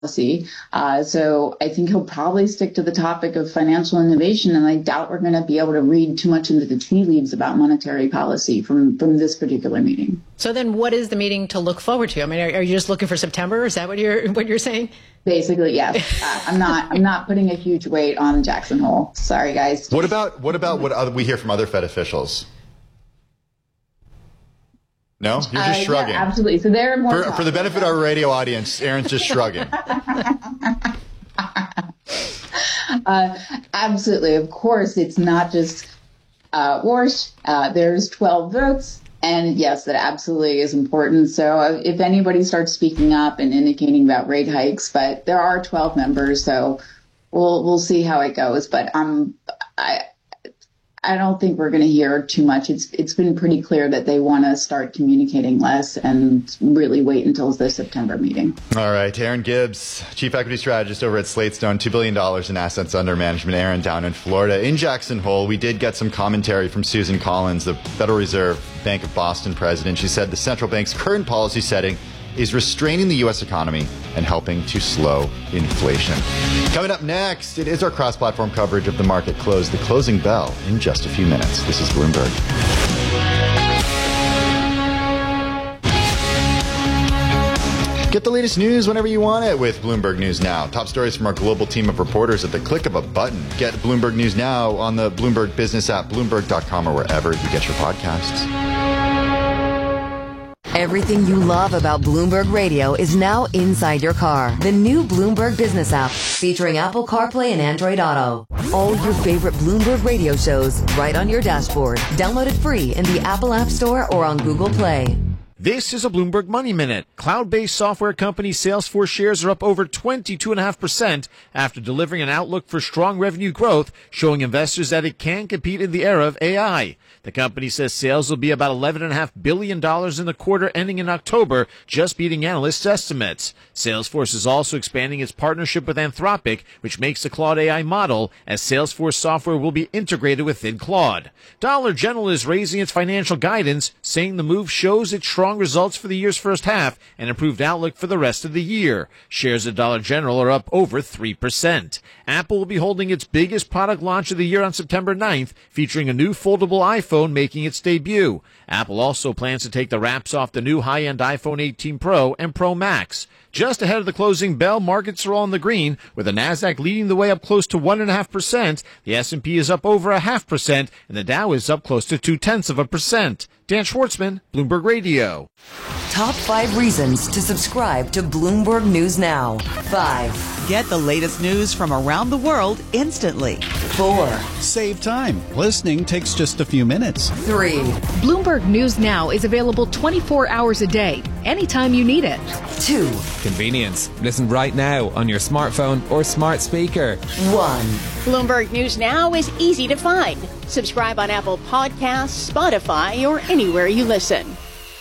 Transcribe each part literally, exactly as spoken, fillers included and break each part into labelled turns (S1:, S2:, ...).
S1: Uh, so I think he'll probably stick to the topic of financial innovation, and I doubt we're going to be able to read too much into the tea leaves about monetary policy from, from this particular meeting.
S2: So then what is the meeting to look forward to? I mean, are, are you just looking for September? Is that what you're what you're saying?
S1: Basically, yes. uh, I'm not I'm not putting a huge weight on Jackson Hole. Sorry, guys.
S3: What about what about what other, we hear from other Fed officials? No, you're just uh, shrugging.
S1: Yeah, absolutely. So they're more
S3: for, for the benefit of our radio audience. Erin's just shrugging.
S1: uh, absolutely. Of course, it's not just uh, Warsh. Uh, there's twelve votes, and yes, that absolutely is important. So uh, if anybody starts speaking up and indicating about rate hikes, but there are twelve members, so we'll we'll see how it goes. But um, I. I don't think we're going to hear too much. It's it's been pretty clear that they want to start communicating less and really wait until the September meeting.
S3: All right. Erin Gibbs, Chief Equity Strategist over at Slatestone, two billion dollars in assets under management. Erin, down in Florida. In Jackson Hole, we did get some commentary from Susan Collins, the Federal Reserve Bank of Boston president. She said the central bank's current policy setting is restraining the U S economy and helping to slow inflation. Coming up next, it is our cross-platform coverage of the market close, the closing bell, in just a few minutes. This is Bloomberg. Get the latest news whenever you want it with Bloomberg News Now. Top stories from our global team of reporters at the click of a button. Get Bloomberg News Now on the Bloomberg Business app, Bloomberg dot com, or wherever you get your podcasts.
S4: Everything you love about Bloomberg Radio is now inside your car. The new Bloomberg Business app, featuring Apple CarPlay and Android Auto. All your favorite Bloomberg Radio shows right on your dashboard. Download it free in the Apple App Store or on Google Play.
S5: This is a Bloomberg Money Minute. Cloud-based software company Salesforce shares are up over twenty-two point five percent after delivering an outlook for strong revenue growth, showing investors that it can compete in the era of A I. The company says sales will be about eleven point five billion dollars in the quarter ending in October, just beating analysts' estimates. Salesforce is also expanding its partnership with Anthropic, which makes the Claude A I model, as Salesforce software will be integrated within Claude. Dollar General is raising its financial guidance, saying the move shows its strong results for the year's first half and improved outlook for the rest of the year. Shares at Dollar General are up over three percent. Apple will be holding its biggest product launch of the year on September ninth, featuring a new foldable iPhone making its debut. Apple also plans to take the wraps off the new high-end iPhone eighteen Pro and Pro Max. Just ahead of the closing bell, markets are all in the green, with the Nasdaq leading the way up close to one point five percent. The S and P is up over a half percent, and the Dow is up close to two-tenths of a percent. Dan Schwartzman, Bloomberg Radio.
S4: Top five reasons to subscribe to Bloomberg News Now. Five.
S6: Get the latest news from around the world instantly.
S4: Four.
S7: Save time. Listening takes just a few minutes.
S4: Three.
S8: Bloomberg News Now is available twenty-four hours a day, anytime you need it.
S4: Two.
S9: Convenience. Listen right now on your smartphone or smart speaker.
S4: One.
S10: Bloomberg News Now is easy to find. Subscribe on Apple Podcasts, Spotify, or anywhere you listen.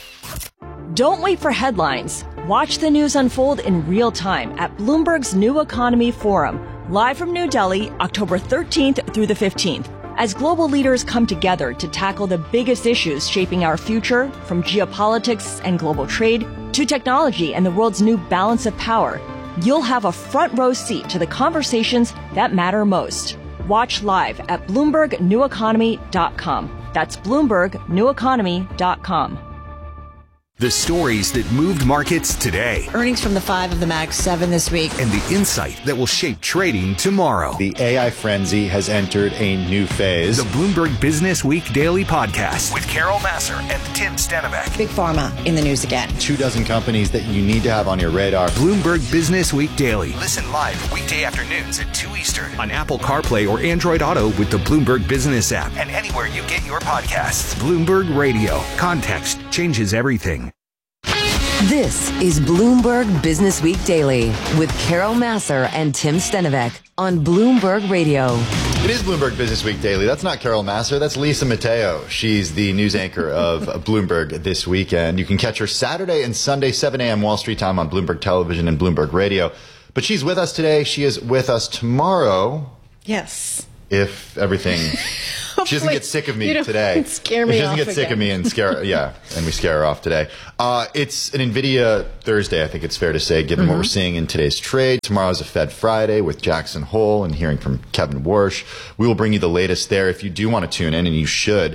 S11: Don't wait for headlines. Watch the news unfold in real time at Bloomberg's New Economy Forum, live from New Delhi, October thirteenth through the fifteenth. As global leaders come together to tackle the biggest issues shaping our future, from geopolitics and global trade to technology and the world's new balance of power, you'll have a front row seat to the conversations that matter most. Watch live at Bloomberg New Economy dot com. That's Bloomberg New Economy dot com.
S12: The stories that moved markets today.
S13: Earnings from the five of the Mag seven this week.
S12: And the insight that will shape trading tomorrow.
S3: The A I frenzy has entered a new phase.
S12: The Bloomberg Business Week Daily Podcast with Carol Massar and Tim Stenivek.
S13: Big Pharma in the news again.
S3: Two dozen companies that you need to have on your radar.
S12: Bloomberg Business Week Daily. Listen live weekday afternoons at two Eastern on Apple CarPlay or Android Auto with the Bloomberg Business app and anywhere you get your podcasts. Bloomberg Radio. Context changes everything.
S4: This is Bloomberg Business Week Daily with Carol Massar and Tim Stenivek on Bloomberg Radio.
S3: It is Bloomberg Business Week Daily. That's not Carol Massar. That's Lisa Mateo. She's the news anchor of Bloomberg this weekend. You can catch her Saturday and Sunday, seven a.m. Wall Street time on Bloomberg Television and Bloomberg Radio. But she's with us today. She is with us tomorrow.
S13: Yes.
S3: if everything. She doesn't get sick of me
S2: you don't
S3: today.
S2: Scare me
S3: she doesn't
S2: off
S3: get sick
S2: again.
S3: of me and scare, yeah, and we scare her off today. Uh, it's an NVIDIA Thursday, I think it's fair to say, given
S2: Mm-hmm.
S3: what we're seeing in today's trade. Tomorrow's a Fed Friday with Jackson Hole and hearing from Kevin Warsh. We will bring you the latest there if you do want to tune in, and you should,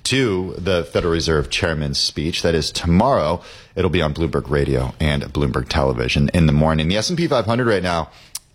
S3: to the Federal Reserve Chairman's speech. That is tomorrow. It'll be on Bloomberg Radio and Bloomberg Television in the morning. The S and P five hundred right now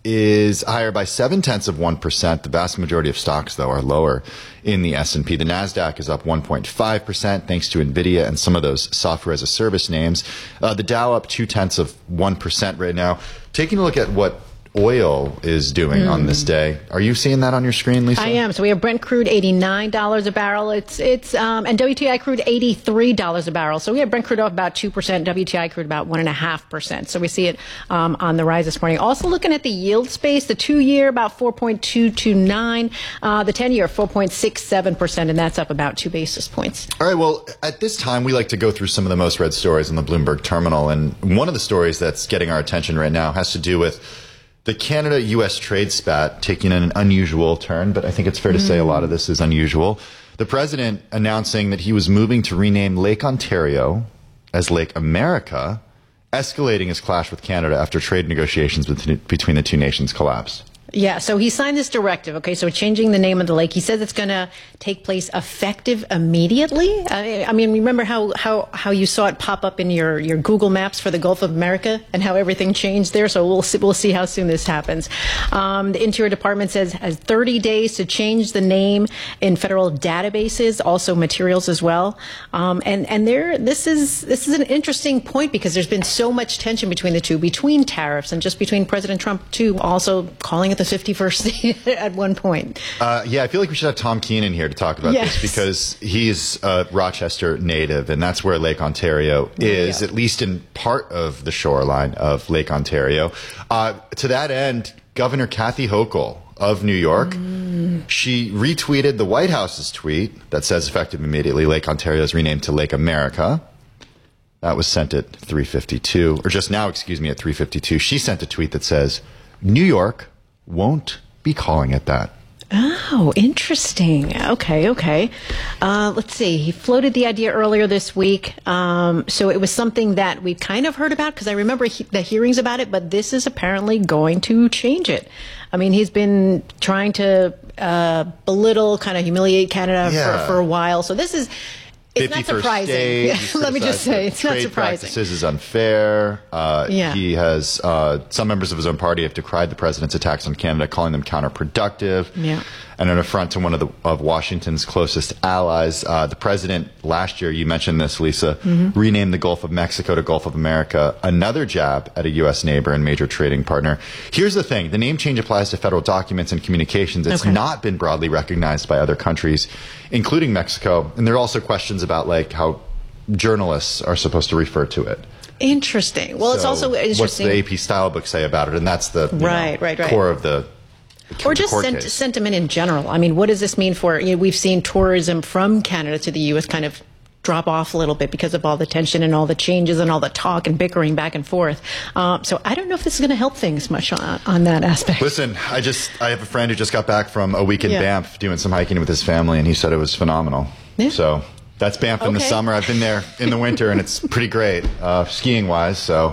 S3: is higher by seven tenths of one percent. The vast majority of stocks, though, are lower in the S and P. The NASDAQ is up one point five percent thanks to NVIDIA and some of those software as a service names. Uh, the Dow up two tenths of one percent right now. Taking a look at what oil is doing mm. on this day. Are you seeing that on your screen, Lisa?
S2: I am. So we have Brent crude eighty-nine dollars a barrel. It's it's um, and W T I crude eighty-three dollars a barrel. So we have Brent crude up about two percent, W T I crude about one and a half percent. So we see it um, on the rise this morning. Also looking at the yield space, the two year about four point two two nine, uh, the ten year four point six seven percent, and that's up about two basis points.
S3: All right. Well, at this time, we like to go through some of the most read stories on the Bloomberg terminal, and one of the stories that's getting our attention right now has to do with the Canada-U S trade spat taking an unusual turn, but I think it's fair to mm. say a lot of this is unusual. The president announcing that he was moving to rename Lake Ontario as Lake America, escalating his clash with Canada after trade negotiations between the two nations collapsed.
S2: Yeah, so he signed this directive, okay, so changing the name of the lake. He says it's going to take place effective immediately. I, I mean, remember how, how, how you saw it pop up in your, your Google Maps for the Gulf of America and how everything changed there? So we'll see, we'll see how soon this happens. Um, the Interior Department says has thirty days to change the name in federal databases, also materials as well. Um, and and there, this is this is an interesting point because there's been so much tension between the two, between tariffs and just between President Trump, too, also calling it the fifty-first state at one point.
S3: Uh, yeah, I feel like we should have Tom Keenan here to talk about
S2: yes.
S3: this because he's a Rochester native, and that's where Lake Ontario is, yeah. at least in part of the shoreline of Lake Ontario. Uh, to that end, Governor Kathy Hochul of New York, mm. she retweeted the White House's tweet that says effective immediately, Lake Ontario is renamed to Lake America. That was sent at three fifty-two, or just now, excuse me, at three fifty-two. She sent a tweet that says, New York won't be calling it that.
S2: Oh, interesting. Okay, okay. Uh, let's see. He floated the idea earlier this week. Um, so it was something that we kind of heard about because I remember he, the hearings about it, but this is apparently going to change it. I mean, he's been trying to uh, belittle, kind of humiliate Canada
S3: yeah.
S2: for, for a while. So this is... It's not surprising.
S3: State,
S2: Let me just say, it's not surprising.
S3: Trade practices is unfair. Uh,
S2: yeah.
S3: He has, uh, some members of his own party have decried the president's attacks on Canada, calling them counterproductive.
S2: Yeah.
S3: And an affront to one of the of Washington's closest allies. Uh, the president last year, you mentioned this, Lisa, mm-hmm. renamed the Gulf of Mexico to Gulf of America, another jab at a U S neighbor and major trading partner. Here's the thing. The name change applies to federal documents and communications. It's
S2: okay.
S3: not been broadly recognized by other countries, including Mexico. And there are also questions about like how journalists are supposed to refer to it.
S2: Interesting. Well,
S3: so
S2: it's also interesting.
S3: What's the A P style book say about it? And that's the you
S2: right,
S3: know,
S2: right, right.
S3: core of the
S2: Or just sent, sentiment in general. I mean, what does this mean for, you know, we've seen tourism from Canada to the U S kind of drop off a little bit because of all the tension and all the changes and all the talk and bickering back and forth. Um, so I don't know if this is going to help things much on, on that aspect.
S3: Listen, I just, I have a friend who just got back from a week in
S2: yeah.
S3: Banff doing some hiking with his family, and he said it was phenomenal. Yeah. So that's Banff in
S2: okay.
S3: the summer. I've been there in the winter, and it's pretty great, uh, skiing wise. So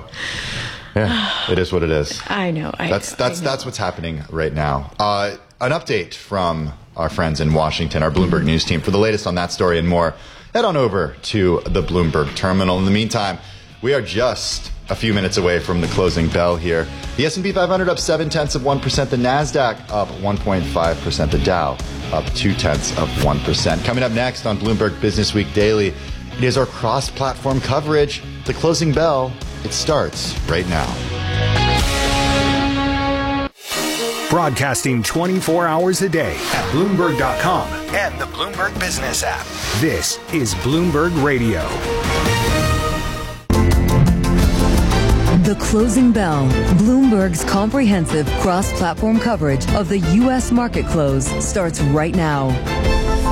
S3: yeah, it is what it is.
S2: I know. I
S3: that's
S2: know,
S3: that's
S2: I know.
S3: that's what's happening right now. Uh, an update from our friends in Washington, our Bloomberg News team. For the latest on that story and more, head on over to the Bloomberg terminal. In the meantime, we are just a few minutes away from the closing bell here. The S and P five hundred up seven tenths of one percent. The NASDAQ up one point five percent. The Dow up two tenths of one percent. Coming up next on Bloomberg Business Week Daily, it is our cross-platform coverage. The closing bell, it starts right now.
S12: Broadcasting twenty-four hours a day at Bloomberg dot com and the Bloomberg Business app. This is Bloomberg Radio.
S4: The Closing Bell, Bloomberg's comprehensive cross-platform coverage of the U S market close starts right now.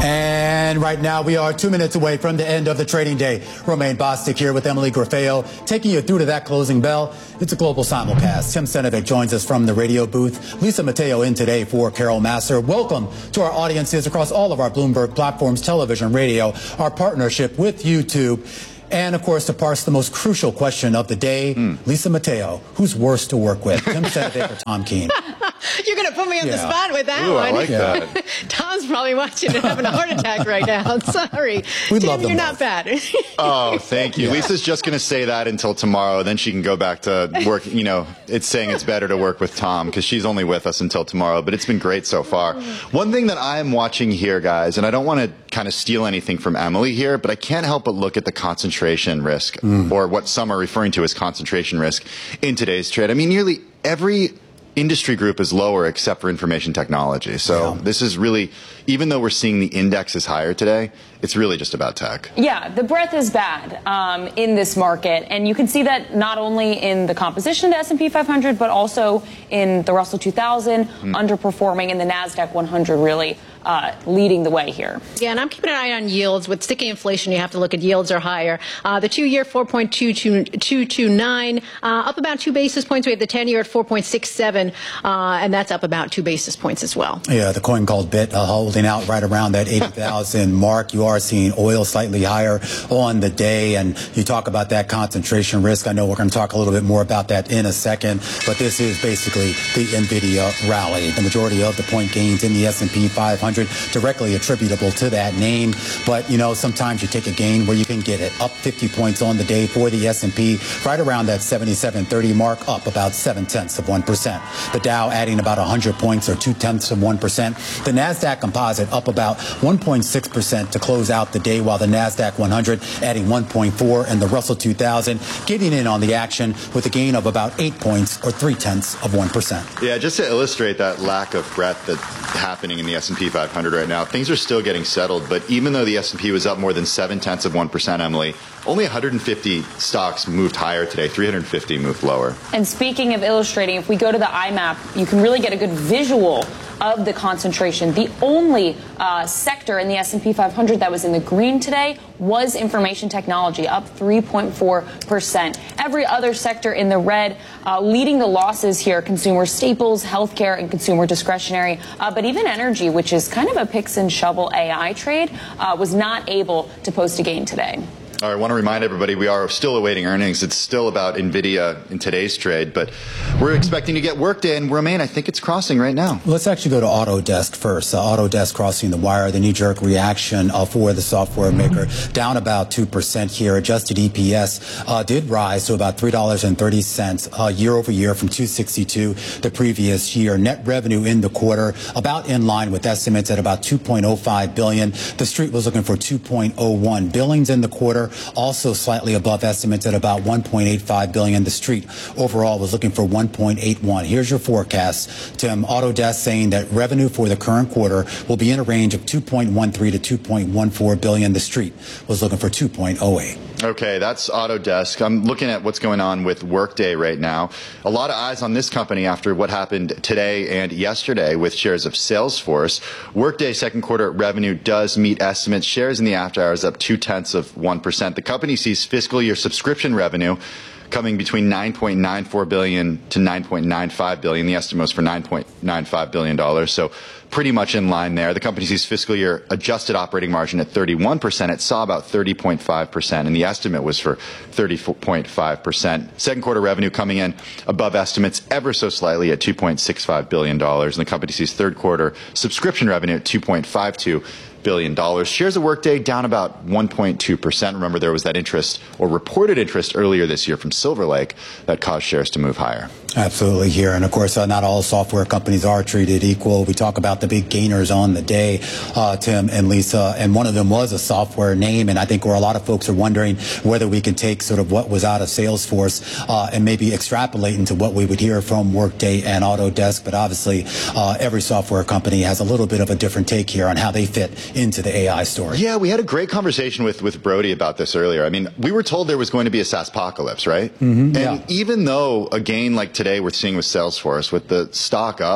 S14: And right now we are two minutes away from the end of the trading day. Romaine Bostick here with Emily Grafeo, taking you through to that closing bell. It's a global simulcast. Tim Senovic joins us from the radio booth. Lisa Mateo in today for Carol Masser. Welcome to our audiences across all of our Bloomberg platforms, television, radio, our partnership with YouTube. And, of course, to parse the most crucial question of the day, mm. Lisa Mateo, who's worse to work with, Tim Senovic or Tom Keene?
S2: You're going to put me on
S14: yeah.
S2: the spot with that
S3: Ooh,
S2: one.
S3: I like
S14: yeah.
S3: that.
S2: Tom's probably watching and having a heart attack right now. I'm sorry.
S14: We
S2: Tim,
S14: love them
S2: you're
S14: both.
S2: not bad.
S3: Oh, thank you.
S14: Yeah.
S3: Lisa's just going to say that until tomorrow. Then she can go back to work. You know, it's saying it's better to work with Tom because she's only with us until tomorrow. But it's been great so far. One thing that I'm watching here, guys, and I don't want to kind of steal anything from Emily here, but I can't help but look at the concentration risk, mm. or what some are referring to as concentration risk in today's trade. I mean, nearly every industry group is lower except for information technology. So yeah. this is really, even though we're seeing the index is higher today, it's really just about tech.
S11: Yeah, the breadth is bad um, in this market. And you can see that not only in the composition of the S and P five hundred, but also in the Russell two thousand mm. underperforming, and the NASDAQ one hundred really uh, leading the way here.
S2: Yeah, and I'm keeping an eye on yields. With sticky inflation, you have to look at yields are higher. Uh, the two-year, four point two two nine, uh, up about two basis points. We have the ten-year at four point six seven, uh, and that's up about two basis points as well.
S14: Yeah, the coin called B I T uh, holding out right around that eighty thousand mark. You are seeing oil slightly higher on the day, and you talk about that concentration risk. I know we're going to talk a little bit more about that in a second, but this is basically the NVIDIA rally. The majority of the point gains in the S and P five hundred directly attributable to that name. But, you know, sometimes you take a gain where you can get it. Up fifty points on the day for the S and P, right around that seventy-seven thirty mark, up about seven tenths of one percent. The Dow adding about one hundred points, or two tenths of one percent. The NASDAQ composite up about one point six percent to close out the day, while the NASDAQ one hundred adding one point four, and the Russell two thousand getting in on the action with a gain of about eight points, or three tenths of one percent.
S3: Yeah, just to illustrate that lack of breadth that's happening in the S and P five hundred right now, things are still getting settled. But even though the S and P was up more than seven tenths of one percent, Emily, only one hundred fifty stocks moved higher today. three hundred fifty moved lower.
S11: And speaking of illustrating, if we go to the I map, you can really get a good visual of the concentration. The only uh, sector in the S and P five hundred that was in the green today was information technology, up three point four percent. Every other sector in the red, uh, leading the losses here: consumer staples, healthcare, and consumer discretionary. Uh, but even energy, which is kind of a picks and shovel A I trade, uh, was not able to post a gain today.
S3: All right, I want to remind everybody we are still awaiting earnings. It's still about NVIDIA in today's trade, but we're expecting to get Workday, and Romaine, I think it's crossing right now.
S14: Let's actually go to Autodesk first. Uh, Autodesk crossing the wire, the knee-jerk reaction uh, for the software maker, down about two percent here. Adjusted E P S uh, did rise to about three dollars and thirty cents uh, year over year from two sixty-two the previous year. Net revenue in the quarter about in line with estimates at about two point oh five billion dollars. The street was looking for two point oh one. Billings in the quarter also slightly above estimates at about one point eight five billion dollars. The street overall was looking for one point eight one. Here's your forecast, Tim. Autodesk saying that revenue for the current quarter will be in a range of two point one three to two point one four billion dollars. The street was looking for two point oh eight.
S3: Okay, that's Autodesk. I'm looking at what's going on with Workday right now. A lot of eyes on this company after what happened today and yesterday with shares of Salesforce. Workday second quarter revenue does meet estimates. Shares in the after hours up two tenths of one percent. The company sees fiscal year subscription revenue coming between nine point nine four billion dollars to nine point nine five billion dollars. The estimate was for nine point nine five billion dollars. So pretty much in line there. The company sees fiscal year adjusted operating margin at thirty-one percent. It saw about thirty point five percent, and the estimate was for thirty point five percent. Second quarter revenue coming in above estimates ever so slightly at two point six five billion dollars. And the company sees third quarter subscription revenue at two point five two billion dollars. Shares of Workday down about one point two percent. Remember, there was that interest or reported interest earlier this year from Silver Lake that caused shares to move higher.
S14: Absolutely here. And of course, uh, not all software companies are treated equal. We talk about the big gainers on the day, uh, Tim and Lisa, and one of them was a software name. And I think where a lot of folks are wondering whether we can take sort of what was out of Salesforce uh, and maybe extrapolate into what we would hear from Workday and Autodesk. But obviously, uh, every software company has a little bit of a different take here on how they fit into the A I story.
S3: Yeah, we had a great conversation with, with Brody about this earlier. I mean, we were told there was going to be a SaaSpocalypse, right?
S14: Mm-hmm,
S3: and
S14: yeah.
S3: even though a gain like today we're seeing with Salesforce, with the stock up,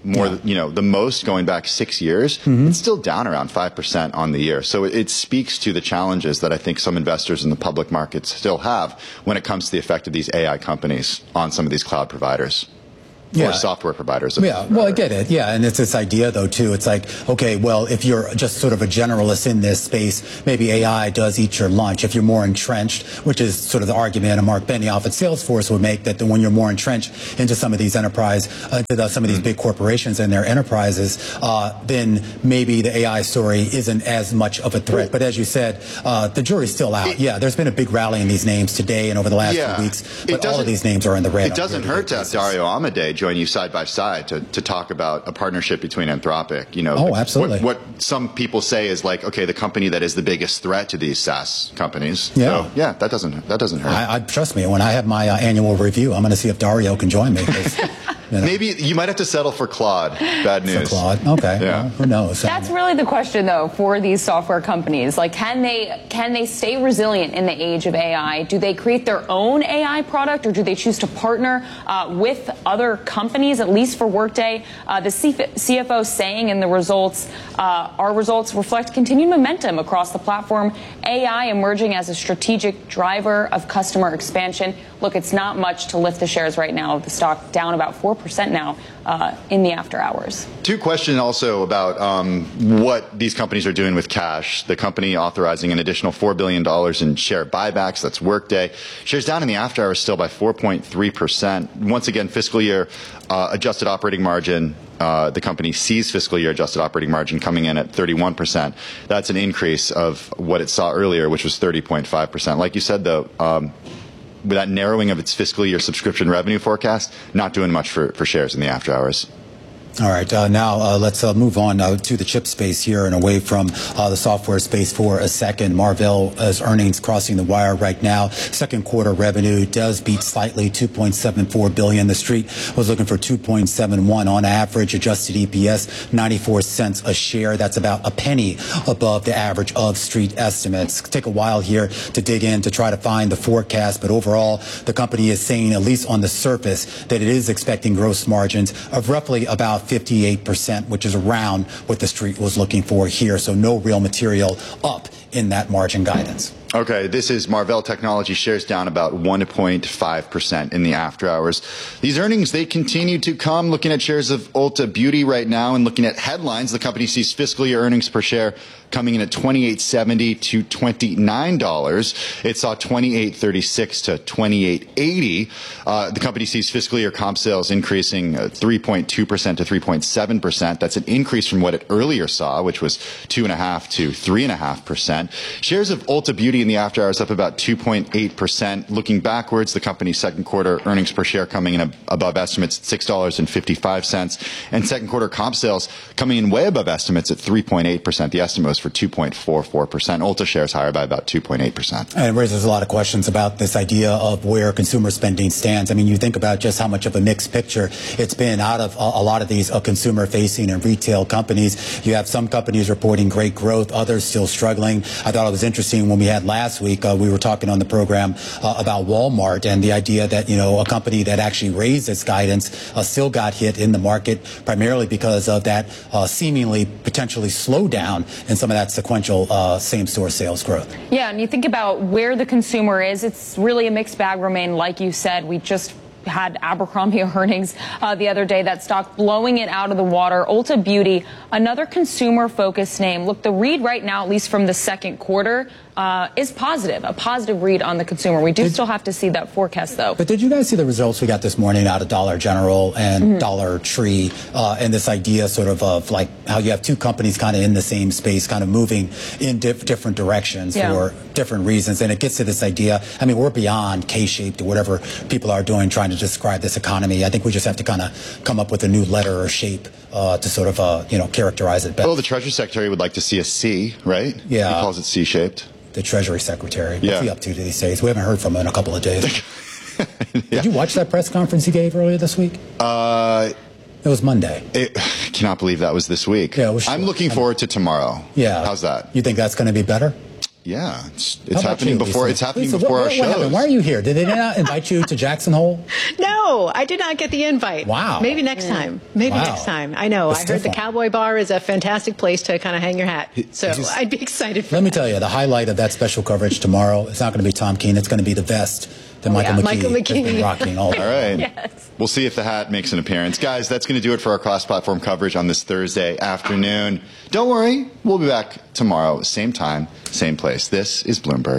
S3: more,
S14: Yeah.
S3: you know, the most going back six years,
S14: Mm-hmm.
S3: it's still down around five percent on the year. So it, it speaks to the challenges that I think some investors in the public markets still have when it comes to the effect of these A I companies on some of these cloud providers.
S14: Yeah.
S3: Or software providers.
S14: Yeah, well, I get it. Yeah, and it's this idea, though, too. It's like, okay, well, if you're just sort of a generalist in this space, maybe A I does eat your lunch. If you're more entrenched, which is sort of the argument Mark Benioff at Salesforce would make, that when you're more entrenched into some of these enterprise, uh, into the, some of these big corporations and their enterprises, uh, then maybe the A I story isn't as much of a threat. But as you said, uh, the jury's still out. Yeah, there's been a big rally in these names today and over the last
S3: Yeah.
S14: few weeks,
S3: It
S14: but all of
S3: doesn't-
S14: these names are in the red.
S3: It doesn't hurt to have Dario Amodei join you side by side to, to talk about a partnership between Anthropic. You know,
S14: Oh, absolutely.
S3: What, what some people say is like, okay, the company that is the biggest threat to these SaaS companies.
S14: Yeah.
S3: So, yeah, that doesn't that doesn't hurt.
S14: I, I trust me. When I have my uh, annual review, I'm going to see if Dario can join me. 'cause, you know,
S3: Maybe you might have to settle for Claude. Bad
S14: for
S3: news.
S14: Claude. Okay.
S3: Yeah.
S14: Well, who knows?
S15: That's really the question, though, for these software companies. Like, can they can they stay resilient in the age of A I? Do they create their own A I product, or do they choose to partner uh, with other companies? At least for Workday, uh, the C F O saying in the results, uh, our results reflect continued momentum across the platform. A I emerging as a strategic driver of customer expansion. Look, it's not much to lift the shares right now. The stock down about four percent now uh, in the after hours.
S3: Two questions also about um, what these companies are doing with cash. The company authorizing an additional four billion dollars in share buybacks. That's Workday. Shares down in the after hours still by four point three percent. Once again, fiscal year uh, adjusted operating margin. Uh, the company sees fiscal year adjusted operating margin coming in at thirty-one percent. That's an increase of what it saw earlier, which was thirty point five percent. Like you said, though, um, with that narrowing of its fiscal year subscription revenue forecast, not doing much for, for shares in the after hours.
S14: All right. Uh, now uh, let's uh, move on uh, to the chip space here and away from uh, the software space for a second. Marvell's earnings crossing the wire right now. Second quarter revenue does beat slightly, two point seven four billion dollars. The street was looking for two point seven one on average. Adjusted E P S, ninety-four cents a share. That's about a penny above the average of street estimates. Take a while here to dig in to try to find the forecast, but overall, the company is saying, at least on the surface, that it is expecting gross margins of roughly about fifty-eight percent, which is around what the street was looking for here. So no real material up in that margin guidance.
S3: Okay, this is Marvell Technology, shares down about one point five percent in the after hours. These earnings, they continue to come. Looking at shares of Ulta Beauty right now and looking at headlines, the company sees fiscal year earnings per share coming in at twenty-eight seventy to twenty-nine dollars. It saw twenty-eight thirty-six to twenty-eight eighty. Uh, the company sees fiscal year comp sales increasing uh, three point two percent to three point seven percent. That's an increase from what it earlier saw, which was two point five to three point five percent. Shares of Ulta Beauty in the after hours up about two point eight percent. Looking backwards, the company's second quarter earnings per share coming in above estimates at six dollars and fifty-five cents. And second quarter comp sales coming in way above estimates at three point eight percent. The estimate was for two point four four percent. Ulta shares higher by about two point eight percent.
S14: And it raises a lot of questions about this idea of where consumer spending stands. I mean, you think about just how much of a mixed picture it's been out of a, a lot of these uh, consumer-facing and retail companies. You have some companies reporting great growth, others still struggling. I thought it was interesting when we had last week, uh, we were talking on the program uh, about Walmart and the idea that, you know, a company that actually raised its guidance uh, still got hit in the market primarily because of that uh, seemingly potentially slowdown in some of that sequential uh, same-store sales growth.
S15: Yeah, and you think about where the consumer is, it's really a mixed bag, Romaine. Like you said, we just had Abercrombie earnings uh, the other day, that stock blowing it out of the water. Ulta Beauty, another consumer-focused name. Look, the read right now, at least from the second quarter, uh, is positive, a positive read on the consumer. We do did, still have to see that forecast, though.
S14: But did you guys see the results we got this morning out of Dollar General and mm-hmm. Dollar Tree, uh, and this idea sort of of like how you have two companies kind of in the same space, kind of moving in diff- different directions yeah. for different reasons. And it gets to this idea, I mean, we're beyond K-shaped or whatever people are doing trying to describe this economy. I think we just have to kind of come up with a new letter or shape uh, to sort of, uh, you know, characterize it better.
S3: Well, the Treasury Secretary would like to see a C, right?
S14: Yeah.
S3: He calls it C-shaped.
S14: The Treasury Secretary. What's
S3: yeah.
S14: he up to these days? We haven't heard from him in a couple of days. yeah. Did you watch that press conference he gave earlier this week?
S3: Uh...
S14: It was Monday.
S3: It, I cannot believe that was this week.
S14: Yeah, it was
S3: I'm looking forward to tomorrow.
S14: Yeah.
S3: How's that?
S14: You think that's going to be better?
S3: Yeah, it's,
S14: How
S3: it's
S14: about
S3: happening
S14: you,
S3: before.
S14: Lisa?
S3: It's happening
S14: Lisa,
S3: before
S14: what,
S3: our
S14: what, what
S3: shows.
S14: happened? Why are you here? Did they not invite you to Jackson Hole?
S2: No, I did not get the invite.
S14: Wow.
S2: Maybe next time. Maybe
S14: Wow.
S2: next time. I know.
S14: That's
S2: I heard
S14: different.
S2: the Cowboy Bar is a fantastic place to kind of hang your hat. So
S14: just-
S2: I'd be excited for
S14: Let me
S2: that.
S14: tell you, the highlight of that special coverage tomorrow, it's not going to be Tom Keene. It's going to be the vest that Michael
S2: yeah,
S14: McKee
S2: Michael
S14: has been
S2: McKee.
S14: rocking all
S3: All
S14: day.
S3: right.
S2: Yes.
S3: We'll see if the hat makes an appearance. Guys, that's going to do it for our cross-platform coverage on this Thursday afternoon. Don't worry, we'll be back tomorrow, same time, same place. This is Bloomberg.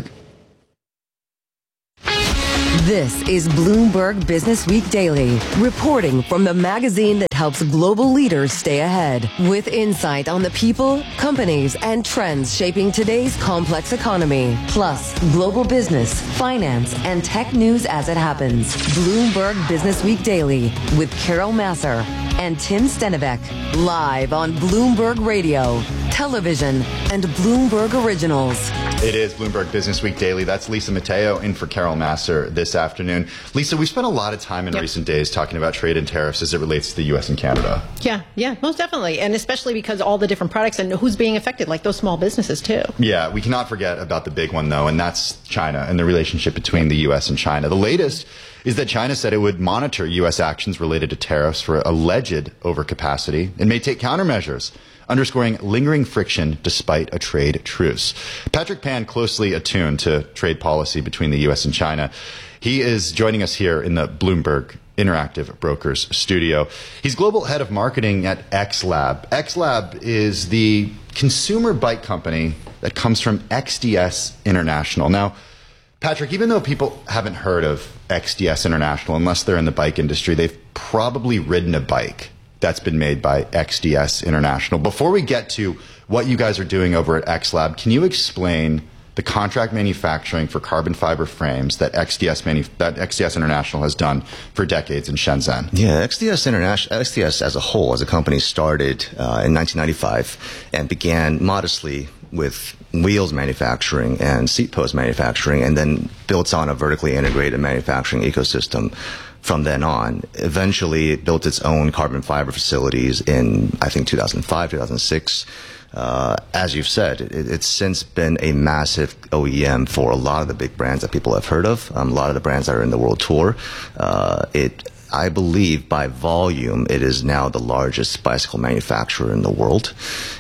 S4: This is Bloomberg Business Week Daily, reporting from the magazine that helps global leaders stay ahead, with insight on the people, companies, and trends shaping today's complex economy, plus global business, finance, and tech news as it happens. Bloomberg Business Week Daily with Carol Masser and Tim Stenivek, live on Bloomberg Radio, television, and Bloomberg Originals.
S3: It is Bloomberg Business Week Daily. That's Lisa Mateo in for Carol Masser this afternoon. Lisa, we spent a lot of time in
S2: Yep.
S3: recent days talking about trade and tariffs as it relates to the U S and Canada.
S2: Yeah, yeah, most definitely. And especially because all the different products and who's being affected, like those small businesses too.
S3: Yeah, we cannot forget about the big one, though, and that's China and the relationship between the U S and China. The latest is that China said it would monitor U S actions related to tariffs for alleged overcapacity and may take countermeasures, underscoring lingering friction despite a trade truce. Patrick Pan, closely attuned to trade policy between the U S and China, he is joining us here in the Bloomberg Interactive Brokers studio. He's global head of marketing at X Lab. X Lab is the consumer bike company that comes from X D S International. Now, Patrick, even though people haven't heard of X D S International unless they're in the bike industry, they've probably ridden a bike that's been made by X D S International. Before we get to what you guys are doing over at X Lab, can you explain the contract manufacturing for carbon fiber frames that X D S manu- that X D S International has done for decades in Shenzhen?
S16: Yeah, X D S International, X D S as a whole, as a company, started uh, in nineteen ninety-five and began modestly with wheels manufacturing and seat post manufacturing, and then built on a vertically integrated manufacturing ecosystem from then on. Eventually, it built its own carbon fiber facilities in, I think, two thousand five, two thousand six. Uh, as you've said, it, it's since been a massive O E M for a lot of the big brands that people have heard of, um, a lot of the brands that are in the world tour. Uh, it, I believe by volume, it is now the largest bicycle manufacturer in the world.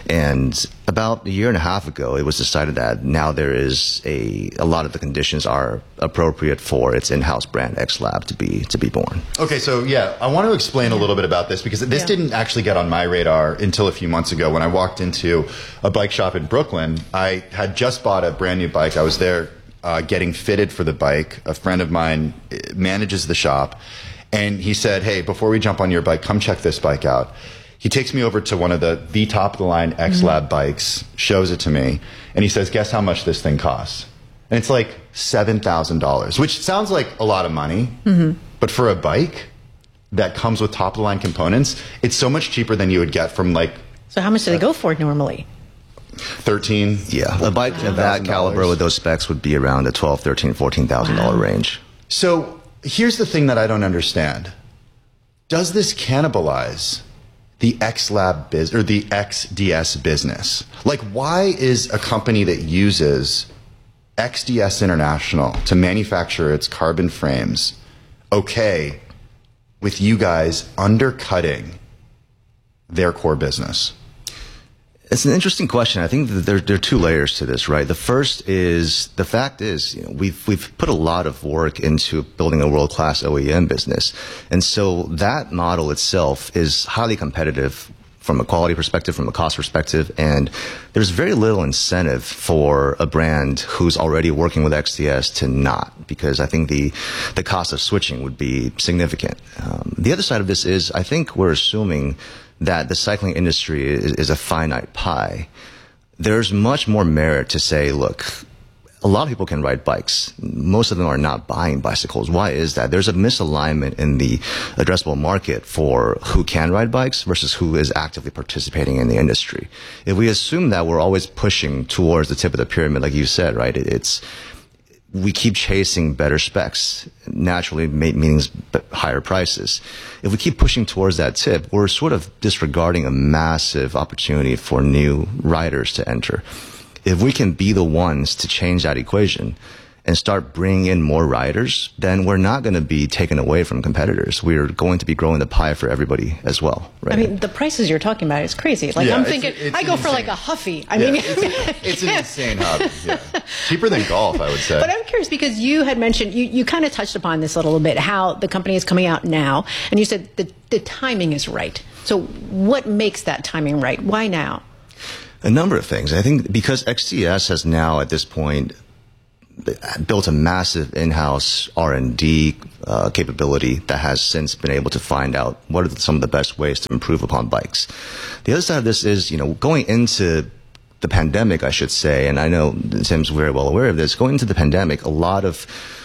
S16: And about a year and a half ago, it was decided that now there is a, a lot of the conditions are appropriate for its in-house brand X Lab to be, to be born.
S3: Okay, so yeah, I want to explain a little bit about this because this
S2: Yeah.
S3: didn't actually get on my radar until a few months ago when I walked into a bike shop in Brooklyn. I had just bought a brand new bike. I was there uh, getting fitted for the bike. A friend of mine uh, manages the shop, and he said, "Hey, before we jump on your bike, come check this bike out." He takes me over to one of the, the top-of-the-line X Lab mm-hmm. bikes, shows it to me, and he says, "Guess how much this thing costs?" And it's like seven thousand dollars, which sounds like a lot of money, mm-hmm. but for a bike that comes with top-of-the-line components, it's so much cheaper than you would get from like...
S2: So how much do they go for normally?
S3: thirteen
S16: Yeah, a bike of that caliber with those specs would be around the twelve, thirteen, fourteen thousand dollar
S2: wow.
S16: range.
S3: So here's the thing that I don't understand. Does this cannibalize the X Lab biz or the X D S business? Like, why is a company that uses X D S International to manufacture its carbon frames okay with you guys undercutting their core business?
S16: It's an interesting question. I think that there, there are two layers to this, right? The first is, the fact is, you know, we've, we've put a lot of work into building a world-class O E M business. And so that model itself is highly competitive from a quality perspective, from a cost perspective, and there's very little incentive for a brand who's already working with X D S to not, because I think the, the cost of switching would be significant. Um, the other side of this is, I think we're assuming that the cycling industry is, is a finite pie. There's much more merit to say, look, a lot of people can ride bikes. Most of them are not buying bicycles. Why is that? There's a misalignment in the addressable market for who can ride bikes versus who is actively participating in the industry. If we assume that we're always pushing towards the tip of the pyramid, like you said, right, it, it's, we keep chasing better specs, naturally means higher prices. If we keep pushing towards that tip, we're sort of disregarding a massive opportunity for new riders to enter. if we can be the ones to change that equation and start bringing in more riders, then we're not going to be taken away from competitors. We're going to be growing the pie for everybody as well. Right?
S2: I mean, the prices you're talking about is crazy. Like,
S3: Yeah,
S2: I'm
S3: it's-
S2: thinking,
S3: it's
S2: I go
S3: insane.
S2: for like a Huffy. I
S3: Yeah,
S2: mean,
S3: it's, it's an insane hobby. Yeah. Cheaper than golf, I would say.
S2: But I'm curious because you had mentioned, you, you kind of touched upon this a little bit, how the company is coming out now, and you said the, the timing is right. So what makes that timing right? Why now?
S16: A number of things. I think because X T S has now at this point built a massive in-house R and D uh, capability that has since been able to find out what are some of the best ways to improve upon bikes. The other side of this is, you know, going into the pandemic, I should say, and I know Tim's very well aware of this, going into the pandemic, a lot of